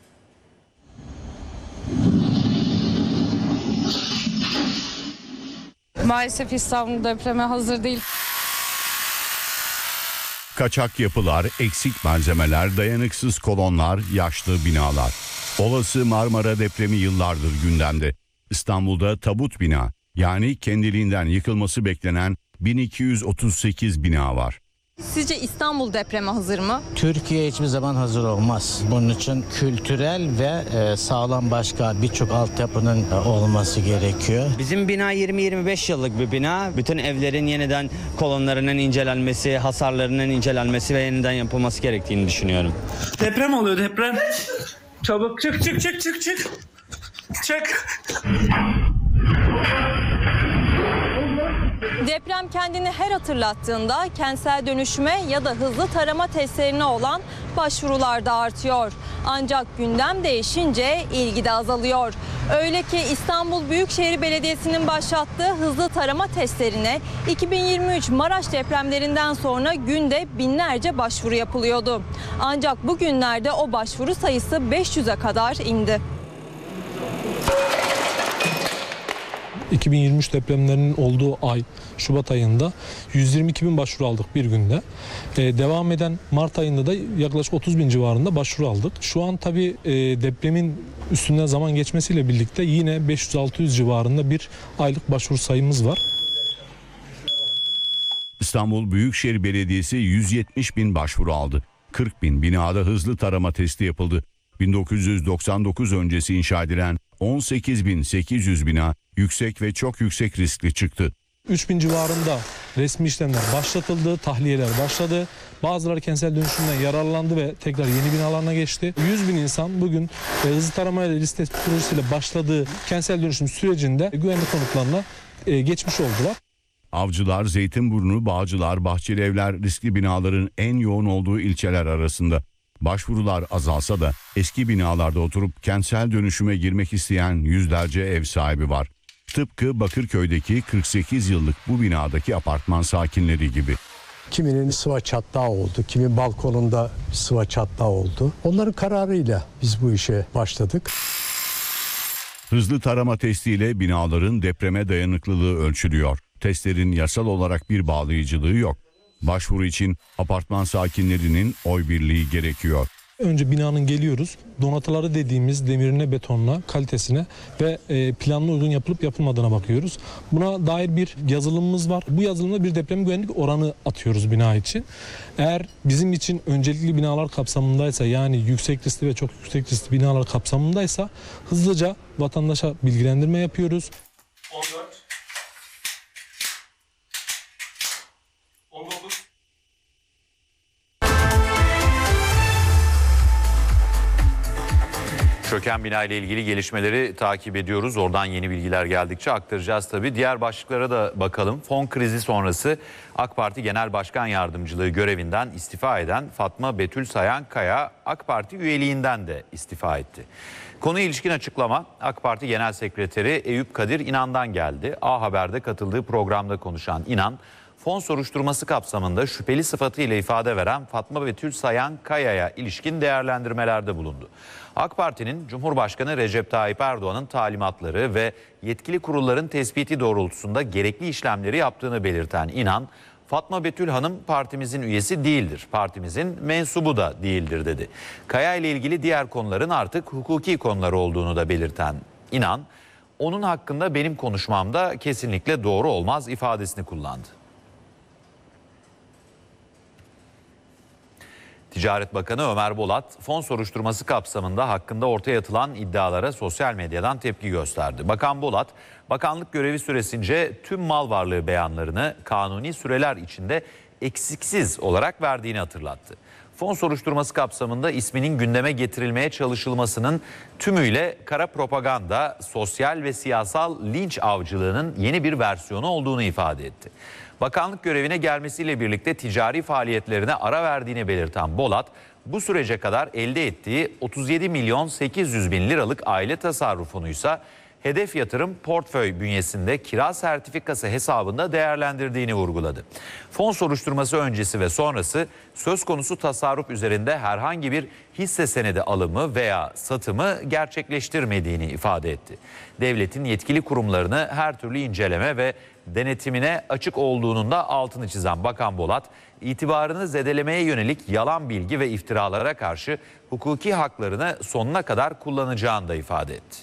Maalesef İstanbul depreme hazır değil. Kaçak yapılar, eksik malzemeler, dayanıksız kolonlar, yaşlı binalar. Olası Marmara depremi yıllardır gündemde. İstanbul'da tabut bina, yani kendiliğinden yıkılması beklenen bin iki yüz otuz sekiz bina var. Sizce İstanbul depreme hazır mı? Türkiye hiçbir zaman hazır olmaz. Bunun için kültürel ve e, sağlam başka birçok altyapının e, olması gerekiyor. Bizim bina yirmi yirmi beş yıllık bir bina. Bütün evlerin yeniden kolonlarının incelenmesi, hasarlarının incelenmesi ve yeniden yapılması gerektiğini düşünüyorum. Deprem oluyor, deprem. Çabuk çık çık çık çık çık. Çık. Deprem kendini her hatırlattığında kentsel dönüşüme ya da hızlı tarama testlerine olan başvurular da artıyor. Ancak gündem değişince ilgi de azalıyor. Öyle ki İstanbul Büyükşehir Belediyesi'nin başlattığı hızlı tarama testlerine iki bin yirmi üç Maraş depremlerinden sonra günde binlerce başvuru yapılıyordu. Ancak bugünlerde o başvuru sayısı beş yüze kadar indi. iki bin yirmi üç depremlerinin olduğu ay Şubat ayında yüz yirmi iki bin başvuru aldık bir günde. Ee, devam eden Mart ayında da yaklaşık otuz bin civarında başvuru aldık. Şu an tabii e, depremin üstünden zaman geçmesiyle birlikte yine beş yüz altı yüz civarında bir aylık başvuru sayımız var. İstanbul Büyükşehir Belediyesi yüz yetmiş bin başvuru aldı. kırk bin binada hızlı tarama testi yapıldı. bin dokuz yüz doksan dokuz öncesi inşa edilen on sekiz bin sekiz yüz bina yüksek ve çok yüksek riskli çıktı. üç bin civarında resmi işlemler başlatıldı, tahliyeler başladı. Bazıları kentsel dönüşümden yararlandı ve tekrar yeni binalarına geçti. yüz bin insan bugün e, hızlı taramayla risk tespit projesiyle başladığı kentsel dönüşüm sürecinde güvenli konutlarına e, geçmiş oldular. Avcılar, Zeytinburnu, Bağcılar, Bahçelievler riskli binaların en yoğun olduğu ilçeler arasında. Başvurular azalsa da eski binalarda oturup kentsel dönüşüme girmek isteyen yüzlerce ev sahibi var. Tıpkı Bakırköy'deki kırk sekiz yıllık bu binadaki apartman sakinleri gibi. Kiminin sıva çatlağı oldu, kimin balkonunda sıva çatlağı oldu. Onların kararıyla biz bu işe başladık. Hızlı tarama testiyle binaların depreme dayanıklılığı ölçülüyor. Testlerin yasal olarak bir bağlayıcılığı yok. Başvuru için apartman sakinlerinin oy birliği gerekiyor. Önce binanın geliyoruz, donatıları dediğimiz demirine, betonuna, kalitesine ve planına uygun yapılıp yapılmadığına bakıyoruz. Buna dair bir yazılımımız var. Bu yazılımda bir deprem güvenlik oranı atıyoruz bina için. Eğer bizim için öncelikli binalar kapsamındaysa, yani yüksek riskli ve çok yüksek riskli binalar kapsamındaysa hızlıca vatandaşa bilgilendirme yapıyoruz. on dört. on dokuz. Çöken bina ile ilgili gelişmeleri takip ediyoruz. Oradan yeni bilgiler geldikçe aktaracağız tabii. Diğer başlıklara da bakalım. Fon krizi sonrası AK Parti Genel Başkan Yardımcılığı görevinden istifa eden Fatma Betül Sayankaya AK Parti üyeliğinden de istifa etti. Konuya ilişkin açıklama AK Parti Genel Sekreteri Eyüp Kadir İnan'dan geldi. A Haber'de katıldığı programda konuşan İnan, fon soruşturması kapsamında şüpheli sıfatıyla ifade veren Fatma Betül Sayankaya'ya ilişkin değerlendirmelerde bulundu. AK Parti'nin Cumhurbaşkanı Recep Tayyip Erdoğan'ın talimatları ve yetkili kurulların tespiti doğrultusunda gerekli işlemleri yaptığını belirten İnan, Fatma Betül Hanım partimizin üyesi değildir, partimizin mensubu da değildir dedi. Kaya ile ilgili diğer konuların artık hukuki konular olduğunu da belirten İnan, onun hakkında benim konuşmamda kesinlikle doğru olmaz ifadesini kullandı. Ticaret Bakanı Ömer Bolat, fon soruşturması kapsamında hakkında ortaya atılan iddialara sosyal medyadan tepki gösterdi. Bakan Bolat, bakanlık görevi süresince tüm mal varlığı beyanlarını kanuni süreler içinde eksiksiz olarak verdiğini hatırlattı. Fon soruşturması kapsamında isminin gündeme getirilmeye çalışılmasının tümüyle kara propaganda, sosyal ve siyasal linç avcılığının yeni bir versiyonu olduğunu ifade etti. Bakanlık görevine gelmesiyle birlikte ticari faaliyetlerine ara verdiğini belirten Bolat, bu sürece kadar elde ettiği otuz yedi milyon sekiz yüz bin liralık aile tasarrufunuysa Hedef Yatırım portföy bünyesinde kira sertifikası hesabında değerlendirdiğini vurguladı. Fon soruşturması öncesi ve sonrası söz konusu tasarruf üzerinde herhangi bir hisse senedi alımı veya satımı gerçekleştirmediğini ifade etti. Devletin yetkili kurumlarını her türlü inceleme ve denetimine açık olduğunun da altını çizen Bakan Bolat, itibarını zedelemeye yönelik yalan bilgi ve iftiralara karşı hukuki haklarını sonuna kadar kullanacağını da ifade etti.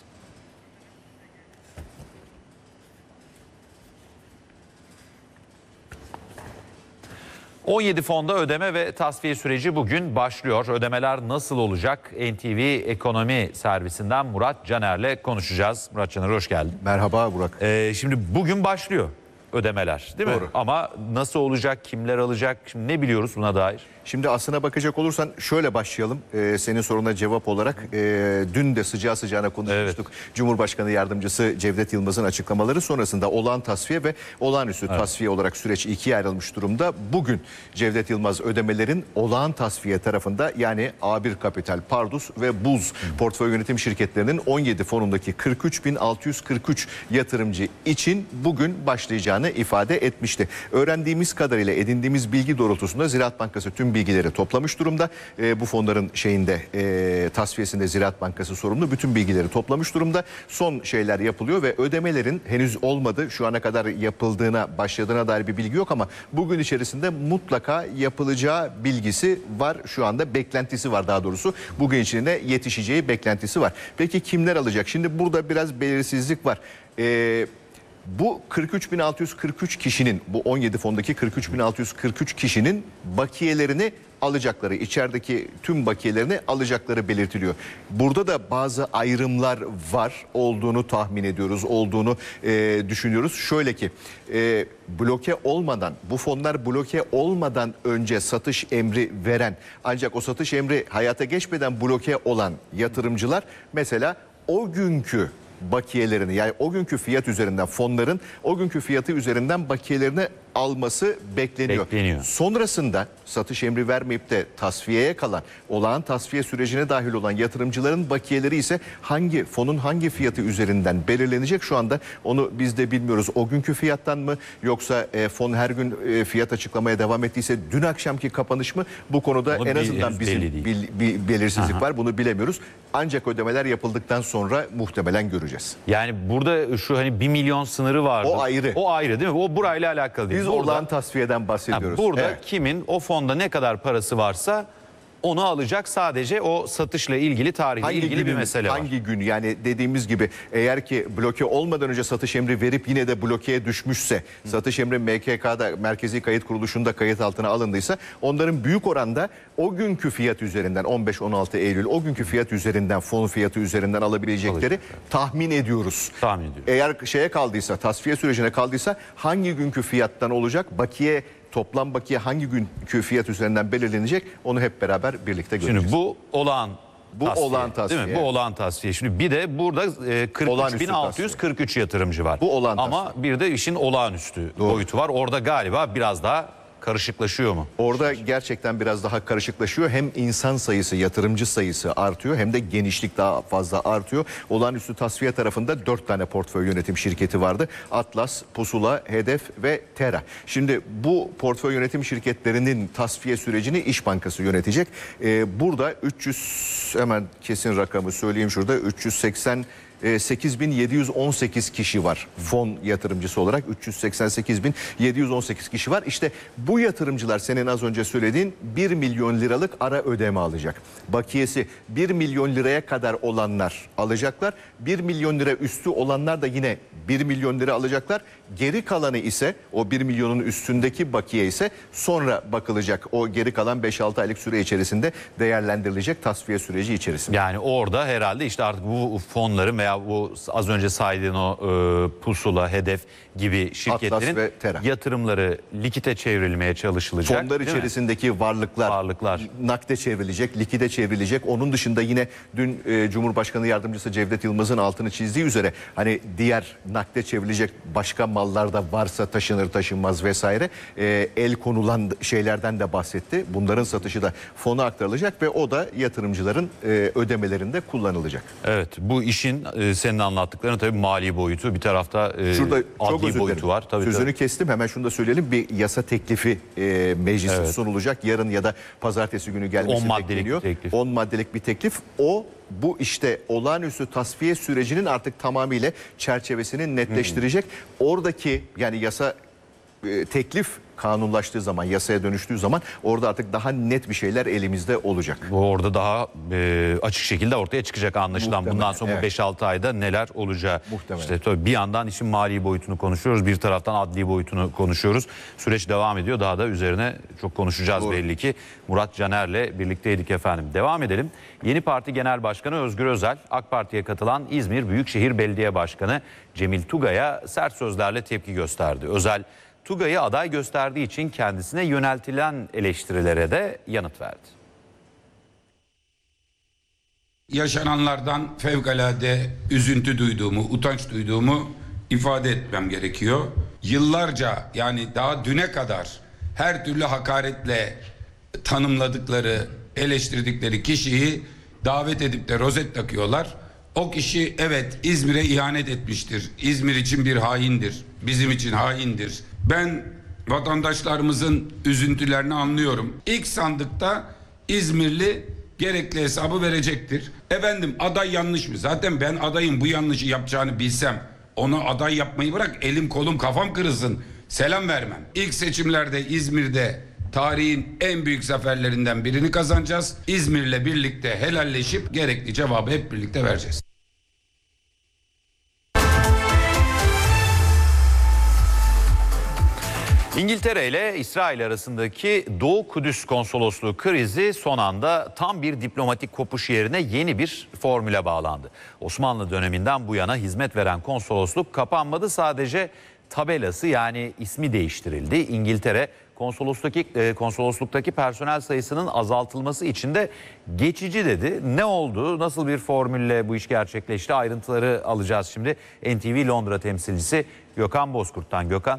on yedi fonda ödeme ve tasfiye süreci bugün başlıyor. Ödemeler nasıl olacak? N T V Ekonomi Servisinden Murat Caner'le konuşacağız. Murat Caner hoş geldin. Merhaba Burak. Ee, şimdi bugün başlıyor ödemeler değil mi? Doğru. Ama nasıl olacak, kimler alacak, şimdi ne biliyoruz buna dair? Şimdi aslına bakacak olursan şöyle başlayalım. Ee, senin soruna cevap olarak e, dün de sıcağı sıcağına konuşmuştuk. Evet. Cumhurbaşkanı Yardımcısı Cevdet Yılmaz'ın açıklamaları sonrasında olağan tasfiye ve olağanüstü evet. tasfiye olarak süreç ikiye ayrılmış durumda. Bugün Cevdet Yılmaz ödemelerin olağan tasfiye tarafında yani A bir Kapital, Pardus ve Buz Hı. portföy yönetim şirketlerinin on yedi fonundaki kırk üç bin altı yüz kırk üç yatırımcı için bugün başlayacağını ifade etmişti. Öğrendiğimiz kadarıyla edindiğimiz bilgi doğrultusunda Ziraat Bankası tüm bilgileri toplamış durumda. E, bu fonların şeyinde e, tasfiyesinde Ziraat Bankası sorumlu. Bütün bilgileri toplamış durumda. Son şeyler yapılıyor ve ödemelerin henüz olmadı. Şu ana kadar yapıldığına, başladığına dair bir bilgi yok ama bugün içerisinde mutlaka yapılacağı bilgisi var. Şu anda beklentisi var daha doğrusu. Bugün içinde yetişeceği beklentisi var. Peki kimler alacak? Şimdi burada biraz belirsizlik var. Eee Bu kırk üç bin altı yüz kırk üç kişinin, bu on yedi fondaki kırk üç bin altı yüz kırk üç kişinin bakiyelerini alacakları, içerideki tüm bakiyelerini alacakları belirtiliyor. Burada da bazı ayrımlar var olduğunu tahmin ediyoruz, olduğunu e, düşünüyoruz. Şöyle ki e, bloke olmadan, bu fonlar bloke olmadan önce satış emri veren ancak o satış emri hayata geçmeden bloke olan yatırımcılar mesela o günkü bakiyelerini yani o günkü fiyat üzerinden fonların o günkü fiyatı üzerinden bakiyelerini alması bekleniyor. bekleniyor. Sonrasında satış emri vermeyip de tasfiyeye kalan, olağan tasfiye sürecine dahil olan yatırımcıların bakiyeleri ise hangi fonun hangi fiyatı üzerinden belirlenecek şu anda onu biz de bilmiyoruz. O günkü fiyattan mı yoksa e, fon her gün e, fiyat açıklamaya devam ettiyse dün akşamki kapanış mı? Bu konuda Onu en azından bizim bil, bil, belirsizlik Aha. var. Bunu bilemiyoruz. Ancak ödemeler yapıldıktan sonra muhtemelen göreceğiz. Yani burada şu hani bir milyon sınırı vardı. O ayrı. O ayrı değil mi? O burayla alakalı değil. Biz burada, olağan tasfiyeden bahsediyoruz. Ha, burada evet. kimin o fonda ne kadar parası varsa onu alacak, sadece o satışla ilgili tarihle hangi ilgili günün, bir mesele var. Hangi gün yani dediğimiz gibi eğer ki bloke olmadan önce satış emri verip yine de blokeye düşmüşse Hı. satış emri M K K'da Merkezi Kayıt Kuruluşu'nda kayıt altına alındıysa onların büyük oranda o günkü fiyat üzerinden on beş on altı Eylül o günkü fiyat üzerinden fon fiyatı üzerinden alabilecekleri Alacak. tahmin ediyoruz. Tahmin ediyoruz. Eğer şeye kaldıysa tasfiye sürecine kaldıysa hangi günkü fiyattan olacak bakiye toplam bakiye hangi günkü fiyat üzerinden belirlenecek onu hep beraber birlikte göreceğiz. Şimdi bu olağan bu tasfiye, olağan tasfiye. Değil mi? Bu olağan tasfiye. Şimdi bir de burada e, kırk üç bin altı yüz kırk üç yatırımcı var. Bu olağan Ama tasfiye. bir de işin olağanüstü Doğru. boyutu var. Orada galiba biraz daha karışıklaşıyor mu? Orada gerçekten biraz daha karışıklaşıyor. Hem insan sayısı, yatırımcı sayısı artıyor hem de genişlik daha fazla artıyor. Olağanüstü tasfiye tarafında dört tane portföy yönetim şirketi vardı. Atlas, Pusula, Hedef ve Tera. Şimdi bu portföy yönetim şirketlerinin tasfiye sürecini İş Bankası yönetecek. Ee, burada üç yüz hemen kesin rakamı söyleyeyim şurada üç yüz seksen sekiz bin yedi yüz on sekiz kişi var. Fon yatırımcısı olarak üç yüz seksen sekiz bin yedi yüz on sekiz kişi var. İşte bu yatırımcılar senin az önce söylediğin bir milyon liralık ara ödeme alacak. Bakiyesi bir milyon liraya kadar olanlar alacaklar. bir milyon lira üstü olanlar da yine bir milyon lira alacaklar. Geri kalanı ise o bir milyonun üstündeki bakiye ise sonra bakılacak. O geri kalan beş altı aylık süre içerisinde değerlendirilecek tasfiye süreci içerisinde. Yani orada herhalde işte artık bu fonların veya bu az önce saydığın o e, Pusula, Hedef gibi şirketlerin yatırımları likite çevrilmeye çalışılacak. Fonlar içerisindeki varlıklar, varlıklar nakde çevrilecek, likide çevrilecek. Onun dışında yine dün e, Cumhurbaşkanı Yardımcısı Cevdet Yılmaz'ın altını çizdiği üzere hani diğer nakde çevrilecek başka mallar da varsa taşınır taşınmaz vesaire e, el konulan şeylerden de bahsetti. Bunların satışı da fona aktarılacak ve o da yatırımcıların e, ödemelerinde kullanılacak. Evet, bu işin e, senin anlattıkların tabii mali boyutu, bir tarafta e, Şurada adli boyutu var. Tabii, Sözünü tabii. kestim, hemen şunu da söyleyelim. Bir yasa teklifi e, meclise Evet. sunulacak. Yarın ya da pazartesi günü gelmesi on maddelik bekleniyor. bir teklif. on maddelik bir teklif. O bu işte olağanüstü tasfiye sürecinin artık tamamıyla çerçevesini netleştirecek. Hmm. Oradaki yani yasa e, teklif kanunlaştığı zaman, yasaya dönüştüğü zaman orada artık daha net bir şeyler elimizde olacak. Bu orada daha e, açık şekilde ortaya çıkacak anlaşılan. Muhtemelen, Bundan sonra evet. beş altı ayda neler olacağı. Muhtemelen. İşte tabii bir yandan işin mali boyutunu konuşuyoruz, bir taraftan adli boyutunu konuşuyoruz. Süreç devam ediyor. Daha da üzerine çok konuşacağız Doğru. belli ki. Murat Caner'le birlikteydik efendim. Devam edelim. Yeni Parti Genel Başkanı Özgür Özel, AK Parti'ye katılan İzmir Büyükşehir Belediye Başkanı Cemil Tugay'a sert sözlerle tepki gösterdi. Özel, Tugay'ı aday gösterdiği için kendisine yöneltilen eleştirilere de yanıt verdi. Yaşananlardan fevkalade üzüntü duyduğumu, utanç duyduğumu ifade etmem gerekiyor. Yıllarca, yani daha düne kadar her türlü hakaretle tanımladıkları, eleştirdikleri kişiyi davet edip de rozet takıyorlar. O kişi evet İzmir'e ihanet etmiştir. İzmir için bir haindir. Bizim için haindir. Ben vatandaşlarımızın üzüntülerini anlıyorum. İlk sandıkta İzmirli gerekli hesabı verecektir. Efendim, aday yanlış mı? Zaten ben adayın bu yanlışı yapacağını bilsem onu aday yapmayı bırak, elim kolum kafam kırılsın, selam vermem. İlk seçimlerde İzmir'de tarihin en büyük zaferlerinden birini kazanacağız. İzmir'le birlikte helalleşip gerekli cevabı hep birlikte vereceğiz. İngiltere ile İsrail arasındaki Doğu Kudüs konsolosluğu krizi son anda tam bir diplomatik kopuş yerine yeni bir formüle bağlandı. Osmanlı döneminden bu yana hizmet veren konsolosluk kapanmadı, sadece tabelası yani ismi değiştirildi. İngiltere konsolosluktaki, e, konsolosluktaki personel sayısının azaltılması için de geçici dedi. Ne oldu? Nasıl bir formülle bu iş gerçekleşti? Ayrıntıları alacağız şimdi. N T V Londra temsilcisi Gökhan Bozkurt'tan. Gökhan.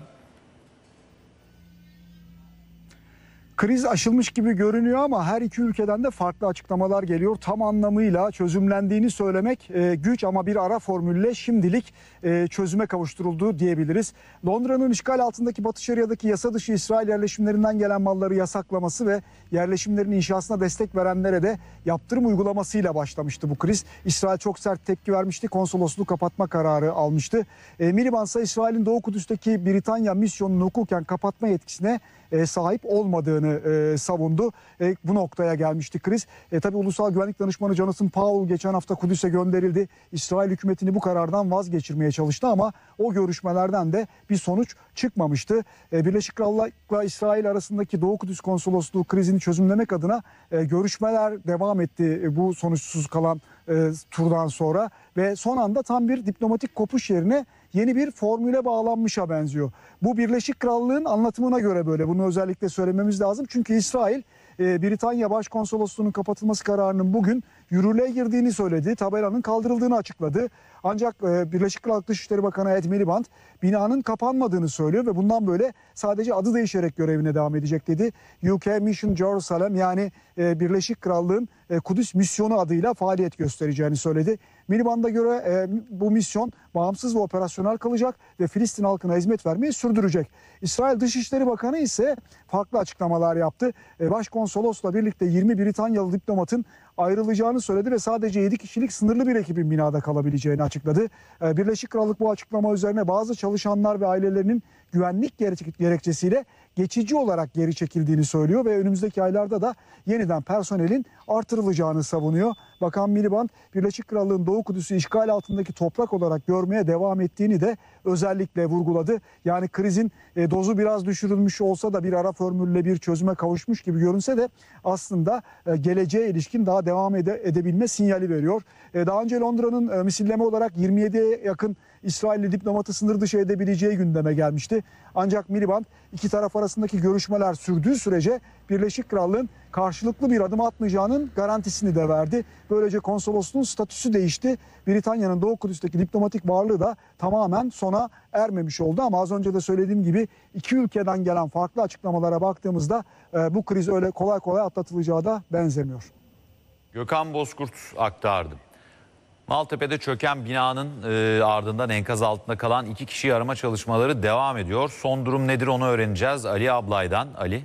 Kriz aşılmış gibi görünüyor ama her iki ülkeden de farklı açıklamalar geliyor. Tam anlamıyla çözümlendiğini söylemek e, güç ama bir ara formülle şimdilik e, çözüme kavuşturuldu diyebiliriz. Londra'nın işgal altındaki Batı Şeria'daki yasa dışı İsrail yerleşimlerinden gelen malları yasaklaması ve yerleşimlerin inşasına destek verenlere de yaptırım uygulamasıyla başlamıştı bu kriz. İsrail çok sert tepki vermişti. Konsolosluğu kapatma kararı almıştı. E, Miliban ise İsrail'in Doğu Kudüs'teki Britanya misyonunu hukuken kapatma yetkisine e, sahip olmadığını e, savundu. E, bu noktaya gelmişti kriz. E, tabii Ulusal Güvenlik Danışmanı Jonathan Powell geçen hafta Kudüs'e gönderildi. İsrail hükümetini bu karardan vazgeçirmeye çalıştı ama o görüşmelerden de bir sonuç çıkmamıştı. E, Birleşik Krallık'la İsrail arasındaki Doğu Kudüs konsolosluğu krizini çözümlemek adına e, görüşmeler devam etti e, bu sonuçsuz kalan e, turdan sonra ve son anda tam bir diplomatik kopuş yerine yeni bir formüle bağlanmışa benziyor. Bu Birleşik Krallık'ın anlatımına göre böyle. Bunu özellikle söylememiz lazım. Çünkü İsrail e, Britanya Başkonsolosluğu'nun kapatılması kararının bugün yürürlüğe girdiğini söyledi. Tabelanın kaldırıldığını açıkladı. Ancak e, Birleşik Krallık Dışişleri Bakanı Ed Miliband binanın kapanmadığını söylüyor ve bundan böyle sadece adı değişerek görevine devam edecek dedi. U K Mission Jerusalem yani e, Birleşik Krallık'ın e, Kudüs misyonu adıyla faaliyet göstereceğini söyledi. Miliband'a göre e, bu misyon bağımsız ve operasyonel kalacak ve Filistin halkına hizmet vermeyi sürdürecek. İsrail Dışişleri Bakanı ise farklı açıklamalar yaptı. E, Başkonsolosla birlikte yirmi Britanyalı diplomatın ayrılacağını söyledi ve sadece yedi kişilik sınırlı bir ekibin binada kalabileceğini açıkladı. E, Birleşik Krallık bu açıklama üzerine bazı çalışanlar ve ailelerinin güvenlik gerekçesiyle geçici olarak geri çekildiğini söylüyor ve önümüzdeki aylarda da yeniden personelin artırılacağını savunuyor. Bakan Miliband, Birleşik Krallık'ın Doğu Kudüs'ü işgal altındaki toprak olarak görmeye devam ettiğini de özellikle vurguladı. Yani krizin e, dozu biraz düşürülmüş olsa da bir ara formülle bir çözüme kavuşmuş gibi görünse de aslında e, geleceğe ilişkin daha devam ede, edebilme sinyali veriyor. E, daha önce Londra'nın e, misilleme olarak yirmi yediye yakın İsrailli diplomatı sınır dışı edebileceği gündeme gelmişti. Ancak Miliband iki taraf arasındaki görüşmeler sürdüğü sürece Birleşik Krallık'ın karşılıklı bir adım atmayacağının garantisini de verdi. Böylece konsolosluğun statüsü değişti. Britanya'nın Doğu Kudüs'teki diplomatik varlığı da tamamen sona ermemiş oldu. Ama az önce de söylediğim gibi iki ülkeden gelen farklı açıklamalara baktığımızda e, bu kriz öyle kolay kolay atlatılacağı da benzemiyor. Gökhan Bozkurt aktardı. Maltepe'de çöken binanın e, ardından enkaz altında kalan iki kişiyi arama çalışmaları devam ediyor. Son durum nedir onu öğreneceğiz Ali Ablay'dan. Ali.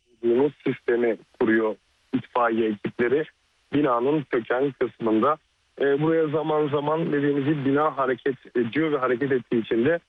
Sistemi kuruyor itfaiye ekipleri. Binanın çöken kısmında E, buraya zaman zaman dediğimiz gibi bina hareket ediyor ve hareket ettiği için de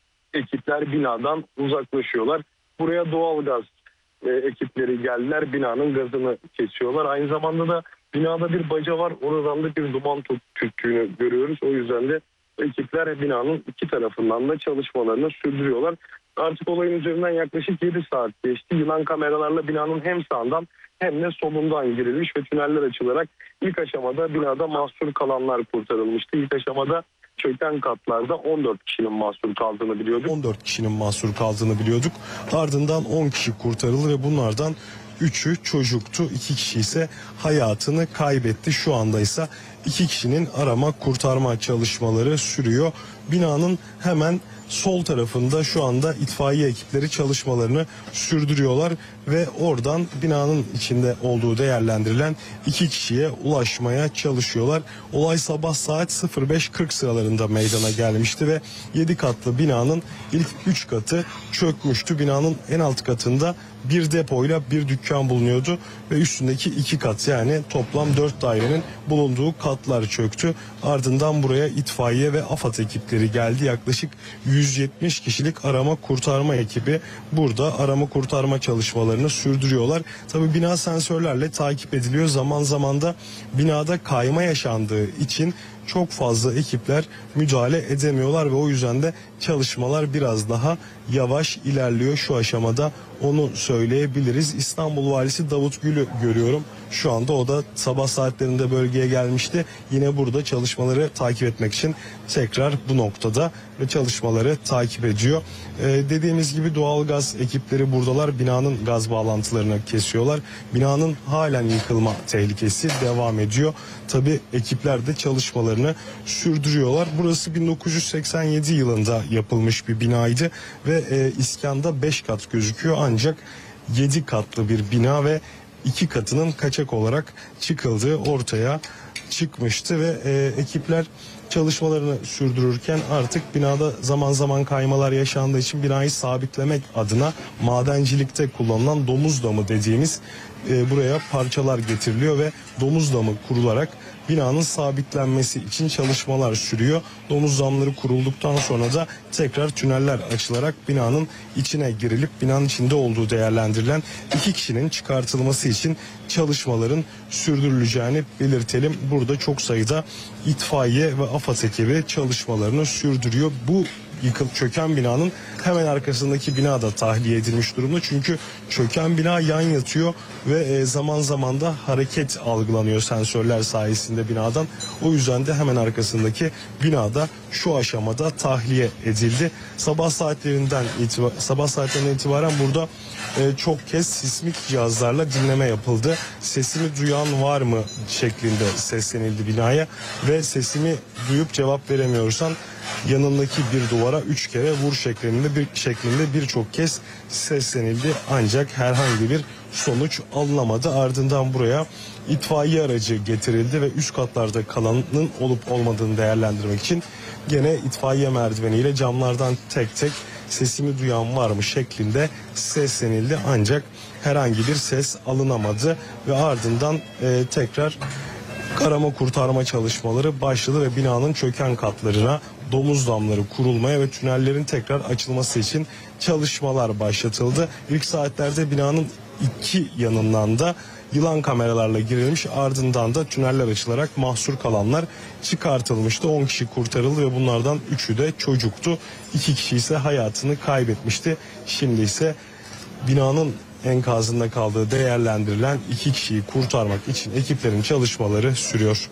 ekipler binadan uzaklaşıyorlar. Buraya doğalgaz e, ekipleri geldiler, binanın gazını kesiyorlar. Aynı zamanda da binada bir baca var, oradan da bir duman tüttüğünü görüyoruz. O yüzden de ekipler binanın iki tarafından da çalışmalarını sürdürüyorlar. Artık olayın üzerinden yaklaşık yedi saat geçti. Yılan kameralarla binanın hem sağından hem de solundan girilmiş ve tüneller açılarak ilk aşamada binada mahsur kalanlar kurtarılmıştı. İlk aşamada çöken katlarda on dört kişinin mahsur kaldığını biliyorduk. on dört kişinin mahsur kaldığını biliyorduk. Ardından on kişi kurtarıldı ve bunlardan üçü çocuktu. iki kişi ise hayatını kaybetti. Şu anda ise iki kişinin arama kurtarma çalışmaları sürüyor. Binanın hemen sol tarafında şu anda itfaiye ekipleri çalışmalarını sürdürüyorlar ve oradan binanın içinde olduğu değerlendirilen iki kişiye ulaşmaya çalışıyorlar. Olay sabah saat sıfır beş kırk sıralarında meydana gelmişti ve yedi katlı binanın ilk üç katı çökmüştü. Binanın en alt katında bir depoyla bir dükkan bulunuyordu ve üstündeki iki kat, yani toplam dört dairenin bulunduğu katlar çöktü. Ardından buraya itfaiye ve AFAD ekipleri geldi. Yaklaşık yüz yetmiş kişilik arama kurtarma ekibi burada arama kurtarma çalışmalarını sürdürüyorlar. Tabii bina sensörlerle takip ediliyor. Zaman zaman da binada kayma yaşandığı için çok fazla ekipler müdahale edemiyorlar ve o yüzden de çalışmalar biraz daha yavaş ilerliyor şu aşamada, onu söyleyebiliriz. İstanbul Valisi Davut Gül'ü görüyorum. Şu anda o da sabah saatlerinde bölgeye gelmişti. Yine burada çalışmaları takip etmek için tekrar bu noktada ve çalışmaları takip ediyor. Ee, dediğimiz gibi doğalgaz ekipleri buradalar. Binanın gaz bağlantılarını kesiyorlar. Binanın halen yıkılma tehlikesi devam ediyor. Tabii ekipler de çalışmalarını sürdürüyorlar. Burası bin dokuz yüz seksen yedi yılında yapılmış bir binaydı ve e, iskanda beş kat gözüküyor ancak yedi katlı bir bina ve iki katının kaçak olarak çıkıldığı ortaya çıkmıştı ve e, ekipler çalışmalarını sürdürürken artık binada zaman zaman kaymalar yaşandığı için binayı sabitlemek adına madencilikte kullanılan domuz damı dediğimiz e, buraya parçalar getiriliyor ve domuz damı kurularak binanın sabitlenmesi için çalışmalar sürüyor. Domuz damları kurulduktan sonra da tekrar tüneller açılarak binanın içine girilip binanın içinde olduğu değerlendirilen iki kişinin çıkartılması için çalışmaların sürdürüleceğini belirtelim. Burada çok sayıda itfaiye ve AFAD ekibi çalışmalarını sürdürüyor. Bu yıkıl çöken binanın hemen arkasındaki bina da tahliye edilmiş durumda. Çünkü çöken bina yan yatıyor ve zaman zaman da hareket algılanıyor sensörler sayesinde binadan. O yüzden de hemen arkasındaki binada şu aşamada tahliye edildi. Sabah saatlerinden itibaren, sabah saatlerinden itibaren burada e, çok kez sismik cihazlarla dinleme yapıldı. Sesimi duyan var mı şeklinde seslenildi binaya ve sesimi duyup cevap veremiyorsan yanındaki bir duvara üç kere vur şeklinde bir şeklinde birçok kez seslenildi ancak herhangi bir sonuç alınamadı. Ardından buraya itfaiye aracı getirildi ve üst katlarda kalanın olup olmadığını değerlendirmek için gene itfaiye merdiveniyle camlardan tek tek sesimi duyan var mı şeklinde seslenildi ancak herhangi bir ses alınamadı ve ardından e, tekrar arama kurtarma çalışmaları başladı ve binanın çöken katlarına domuz damları kurulmaya ve tünellerin tekrar açılması için çalışmalar başlatıldı. İlk saatlerde binanın iki yanından da yılan kameralarla girilmiş, ardından da tüneller açılarak mahsur kalanlar çıkartılmıştı. on kişi kurtarıldı ve bunlardan üçü de çocuktu. iki kişi ise hayatını kaybetmişti. Şimdi ise binanın enkazında kaldığı değerlendirilen iki kişiyi kurtarmak için ekiplerin çalışmaları sürüyor.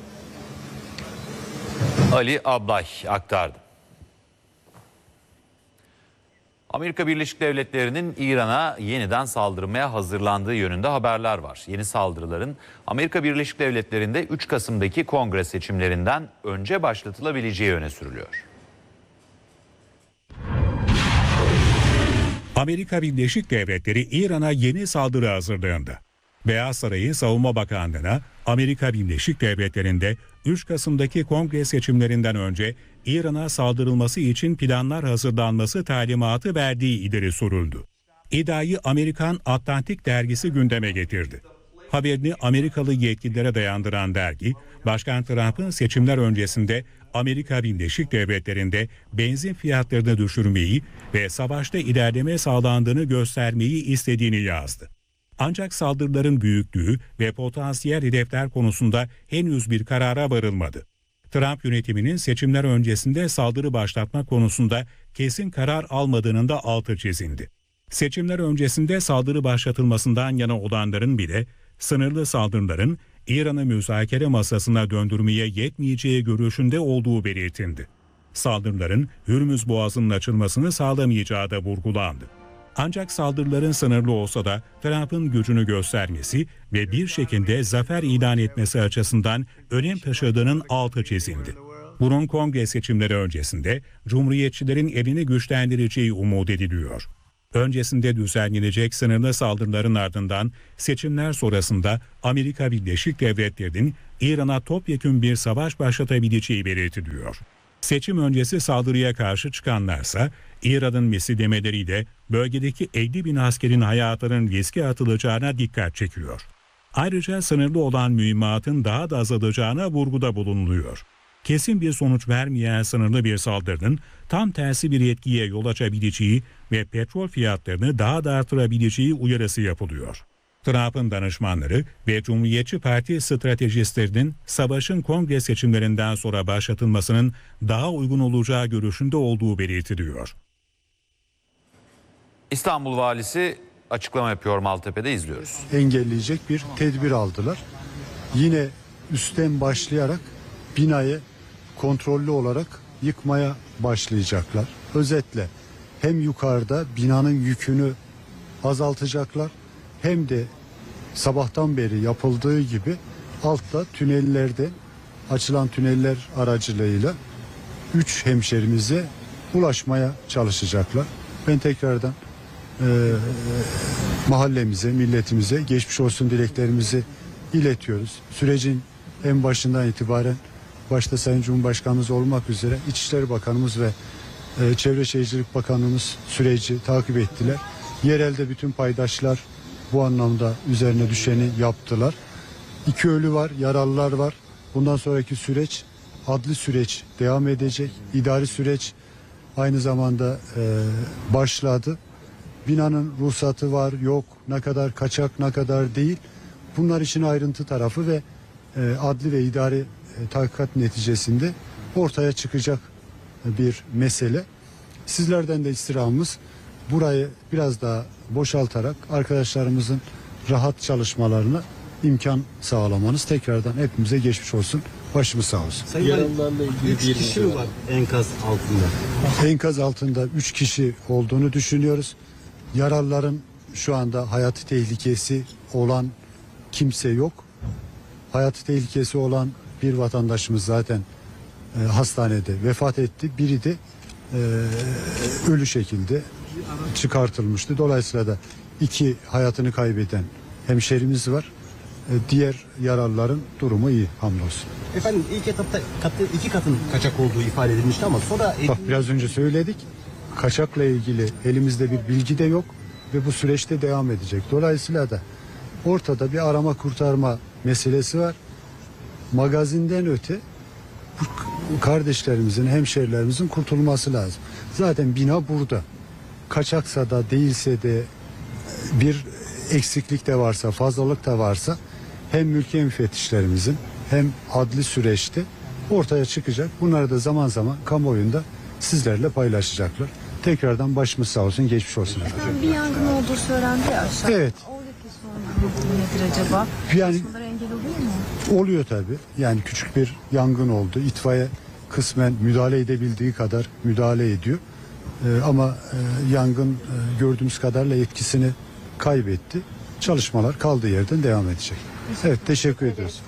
Ali Ablay aktardı. Amerika Birleşik Devletleri'nin İran'a yeniden saldırmaya hazırlandığı yönünde haberler var. Yeni saldırıların Amerika Birleşik Devletleri'nde üç Kasım'daki kongre seçimlerinden önce başlatılabileceği öne sürülüyor. Amerika Birleşik Devletleri İran'a yeni saldırı hazırlığında. Beyaz Sarayı Savunma Bakanlığı'na Amerika Birleşik Devletleri'nde üç Kasım'daki kongre seçimlerinden önce İran'a saldırılması için planlar hazırlanması talimatı verdiği ileri sürüldü. İddiayı Amerikan Atlantik dergisi gündeme getirdi. Haberini Amerikalı yetkililere dayandıran dergi, Başkan Trump'ın seçimler öncesinde Amerika Birleşik Devletleri'nde benzin fiyatlarını düşürmeyi ve savaşta ilerleme sağlandığını göstermeyi istediğini yazdı. Ancak saldırıların büyüklüğü ve potansiyel hedefler konusunda henüz bir karara varılmadı. Trump yönetiminin seçimler öncesinde saldırı başlatma konusunda kesin karar almadığının da altı çizildi. Seçimler öncesinde saldırı başlatılmasından yana olanların bile sınırlı saldırıların İran'ı müzakere masasına döndürmeye yetmeyeceği görüşünde olduğu belirtildi. Saldırıların Hürmüz Boğazı'nın açılmasını sağlamayacağı da vurgulandı. Ancak saldırıların sınırlı olsa da Trump'ın gücünü göstermesi ve bir şekilde zafer ilan etmesi açısından önem taşıdığının altı çizildi. Bunun kongre seçimleri öncesinde Cumhuriyetçilerin elini güçlendireceği umut ediliyor. Öncesinde düzenlenecek sınırlı saldırıların ardından seçimler sonrasında Amerika Birleşik Devletleri'nin İran'a topyekün bir savaş başlatabileceği belirtiliyor. Seçim öncesi saldırıya karşı çıkanlarsa İran'ın misillemeleriyle bölgedeki elli bin askerin hayatının riske atılacağına dikkat çekiyor. Ayrıca sınırlı olan mühimmatın daha da azalacağına vurguda bulunuluyor. Kesin bir sonuç vermeyen sınırlı bir saldırının tam tersi bir etkiye yol açabileceği ve petrol fiyatlarını daha da artırabileceği uyarısı yapılıyor. Trump'ın danışmanları ve Cumhuriyetçi Parti stratejistlerinin savaşın kongre seçimlerinden sonra başlatılmasının daha uygun olacağı görüşünde olduğu belirtiliyor. İstanbul Valisi açıklama yapıyor, Maltepe'de izliyoruz. Engelleyecek bir tedbir aldılar. Yine üstten başlayarak binayı kontrollü olarak yıkmaya başlayacaklar. Özetle hem yukarıda binanın yükünü azaltacaklar hem de sabahtan beri yapıldığı gibi altta tünellerde açılan tüneller aracılığıyla üç hemşerimize ulaşmaya çalışacaklar. Ben tekrardan e, mahallemize, milletimize geçmiş olsun dileklerimizi iletiyoruz. Sürecin en başından itibaren başta Sayın Cumhurbaşkanımız olmak üzere İçişleri Bakanımız ve e, Çevre Şehircilik Bakanlığımız süreci takip ettiler. Yerelde bütün paydaşlar bu anlamda üzerine düşeni yaptılar. İki ölü var, yaralılar var. Bundan sonraki süreç, adli süreç devam edecek. İdari süreç aynı zamanda e, başladı. Binanın ruhsatı var, yok, ne kadar kaçak, ne kadar değil. Bunlar için ayrıntı tarafı ve e, adli ve idari e, tahkikat neticesinde ortaya çıkacak bir mesele. Sizlerden de istirhamımız burayı biraz daha boşaltarak arkadaşlarımızın rahat çalışmalarına imkan sağlamanız. Tekrardan hepimize geçmiş olsun. Başımız sağ olsun. Yaralılarla ilgili üç kişi mi var enkaz altında? Enkaz altında üç kişi olduğunu düşünüyoruz. Yaralıların şu anda hayati tehlikesi olan kimse yok. Hayati tehlikesi olan bir vatandaşımız zaten e, hastanede vefat etti. Biri de e, ölü şekilde çıkartılmıştı. Dolayısıyla da iki hayatını kaybeden hemşerimiz var. E, diğer yaralıların durumu iyi hamdolsun. Efendim ilk etapta katı, iki katın kaçak olduğu ifade edilmişti ama sonra... Bak biraz önce söyledik. Kaçakla ilgili elimizde bir bilgi de yok ve bu süreçte devam edecek. Dolayısıyla da ortada bir arama kurtarma meselesi var. Magazinden öte bu kardeşlerimizin, hemşerilerimizin kurtulması lazım. Zaten bina burada. Kaçaksa da değilse de bir eksiklik de varsa, fazlalık da varsa hem mülki müfettişlerimizin hem adli süreçte ortaya çıkacak. Bunları da zaman zaman kamuoyunda sizlerle paylaşacaklar. Tekrardan başımız sağ olsun, geçmiş olsun. Efendim, bir yangın olduğu söylendi ya aşağı. Evet. Oradaki sorun nedir acaba? Yani Çalışmalara engel oluyor mu? oluyor tabii. Yani küçük bir yangın oldu. İtfaiye kısmen müdahale edebildiği kadar müdahale ediyor. Ee, ama e, yangın e, gördüğümüz kadarıyla etkisini kaybetti. Çalışmalar kaldığı yerden devam edecek. Evet, teşekkür ediyoruz.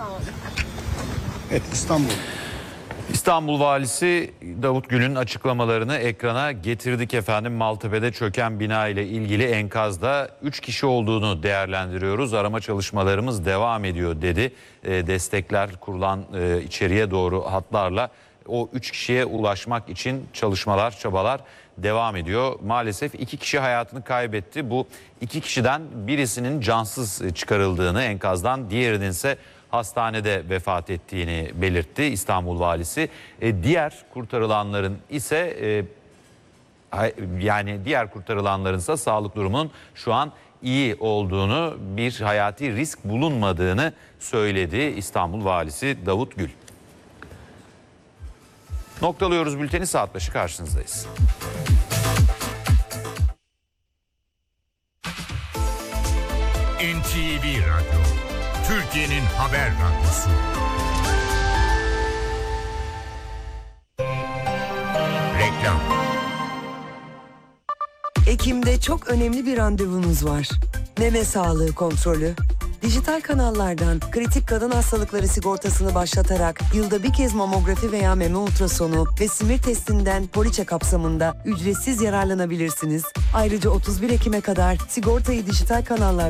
Evet, İstanbul. İstanbul Valisi Davut Gül'ün açıklamalarını ekrana getirdik efendim. Maltepe'de çöken bina ile ilgili enkazda üç kişi olduğunu değerlendiriyoruz. Arama çalışmalarımız devam ediyor dedi. E, destekler kurulan e, içeriye doğru hatlarla o üç kişiye ulaşmak için çalışmalar, çabalar devam ediyor. Maalesef iki kişi hayatını kaybetti. Bu iki kişiden birisinin cansız çıkarıldığını enkazdan, diğerinin ise hastanede vefat ettiğini belirtti İstanbul Valisi. E, diğer kurtarılanların ise e, yani diğer kurtarılanların ise sağlık durumunun şu an iyi olduğunu, bir hayati risk bulunmadığını söyledi İstanbul Valisi Davut Gül. Noktalıyoruz bülteni, saat başı karşınızdayız. N T V Radyo, Türkiye'nin haber radyosu. Reklam. Ekim'de çok önemli bir randevunuz var. Meme sağlığı kontrolü. Dijital kanallardan kritik kadın hastalıkları sigortasını başlatarak yılda bir kez mamografi veya meme ultrasonu ve simir testinden poliçe kapsamında ücretsiz yararlanabilirsiniz. Ayrıca otuz bir Ekim'e kadar sigortayı dijital kanallardan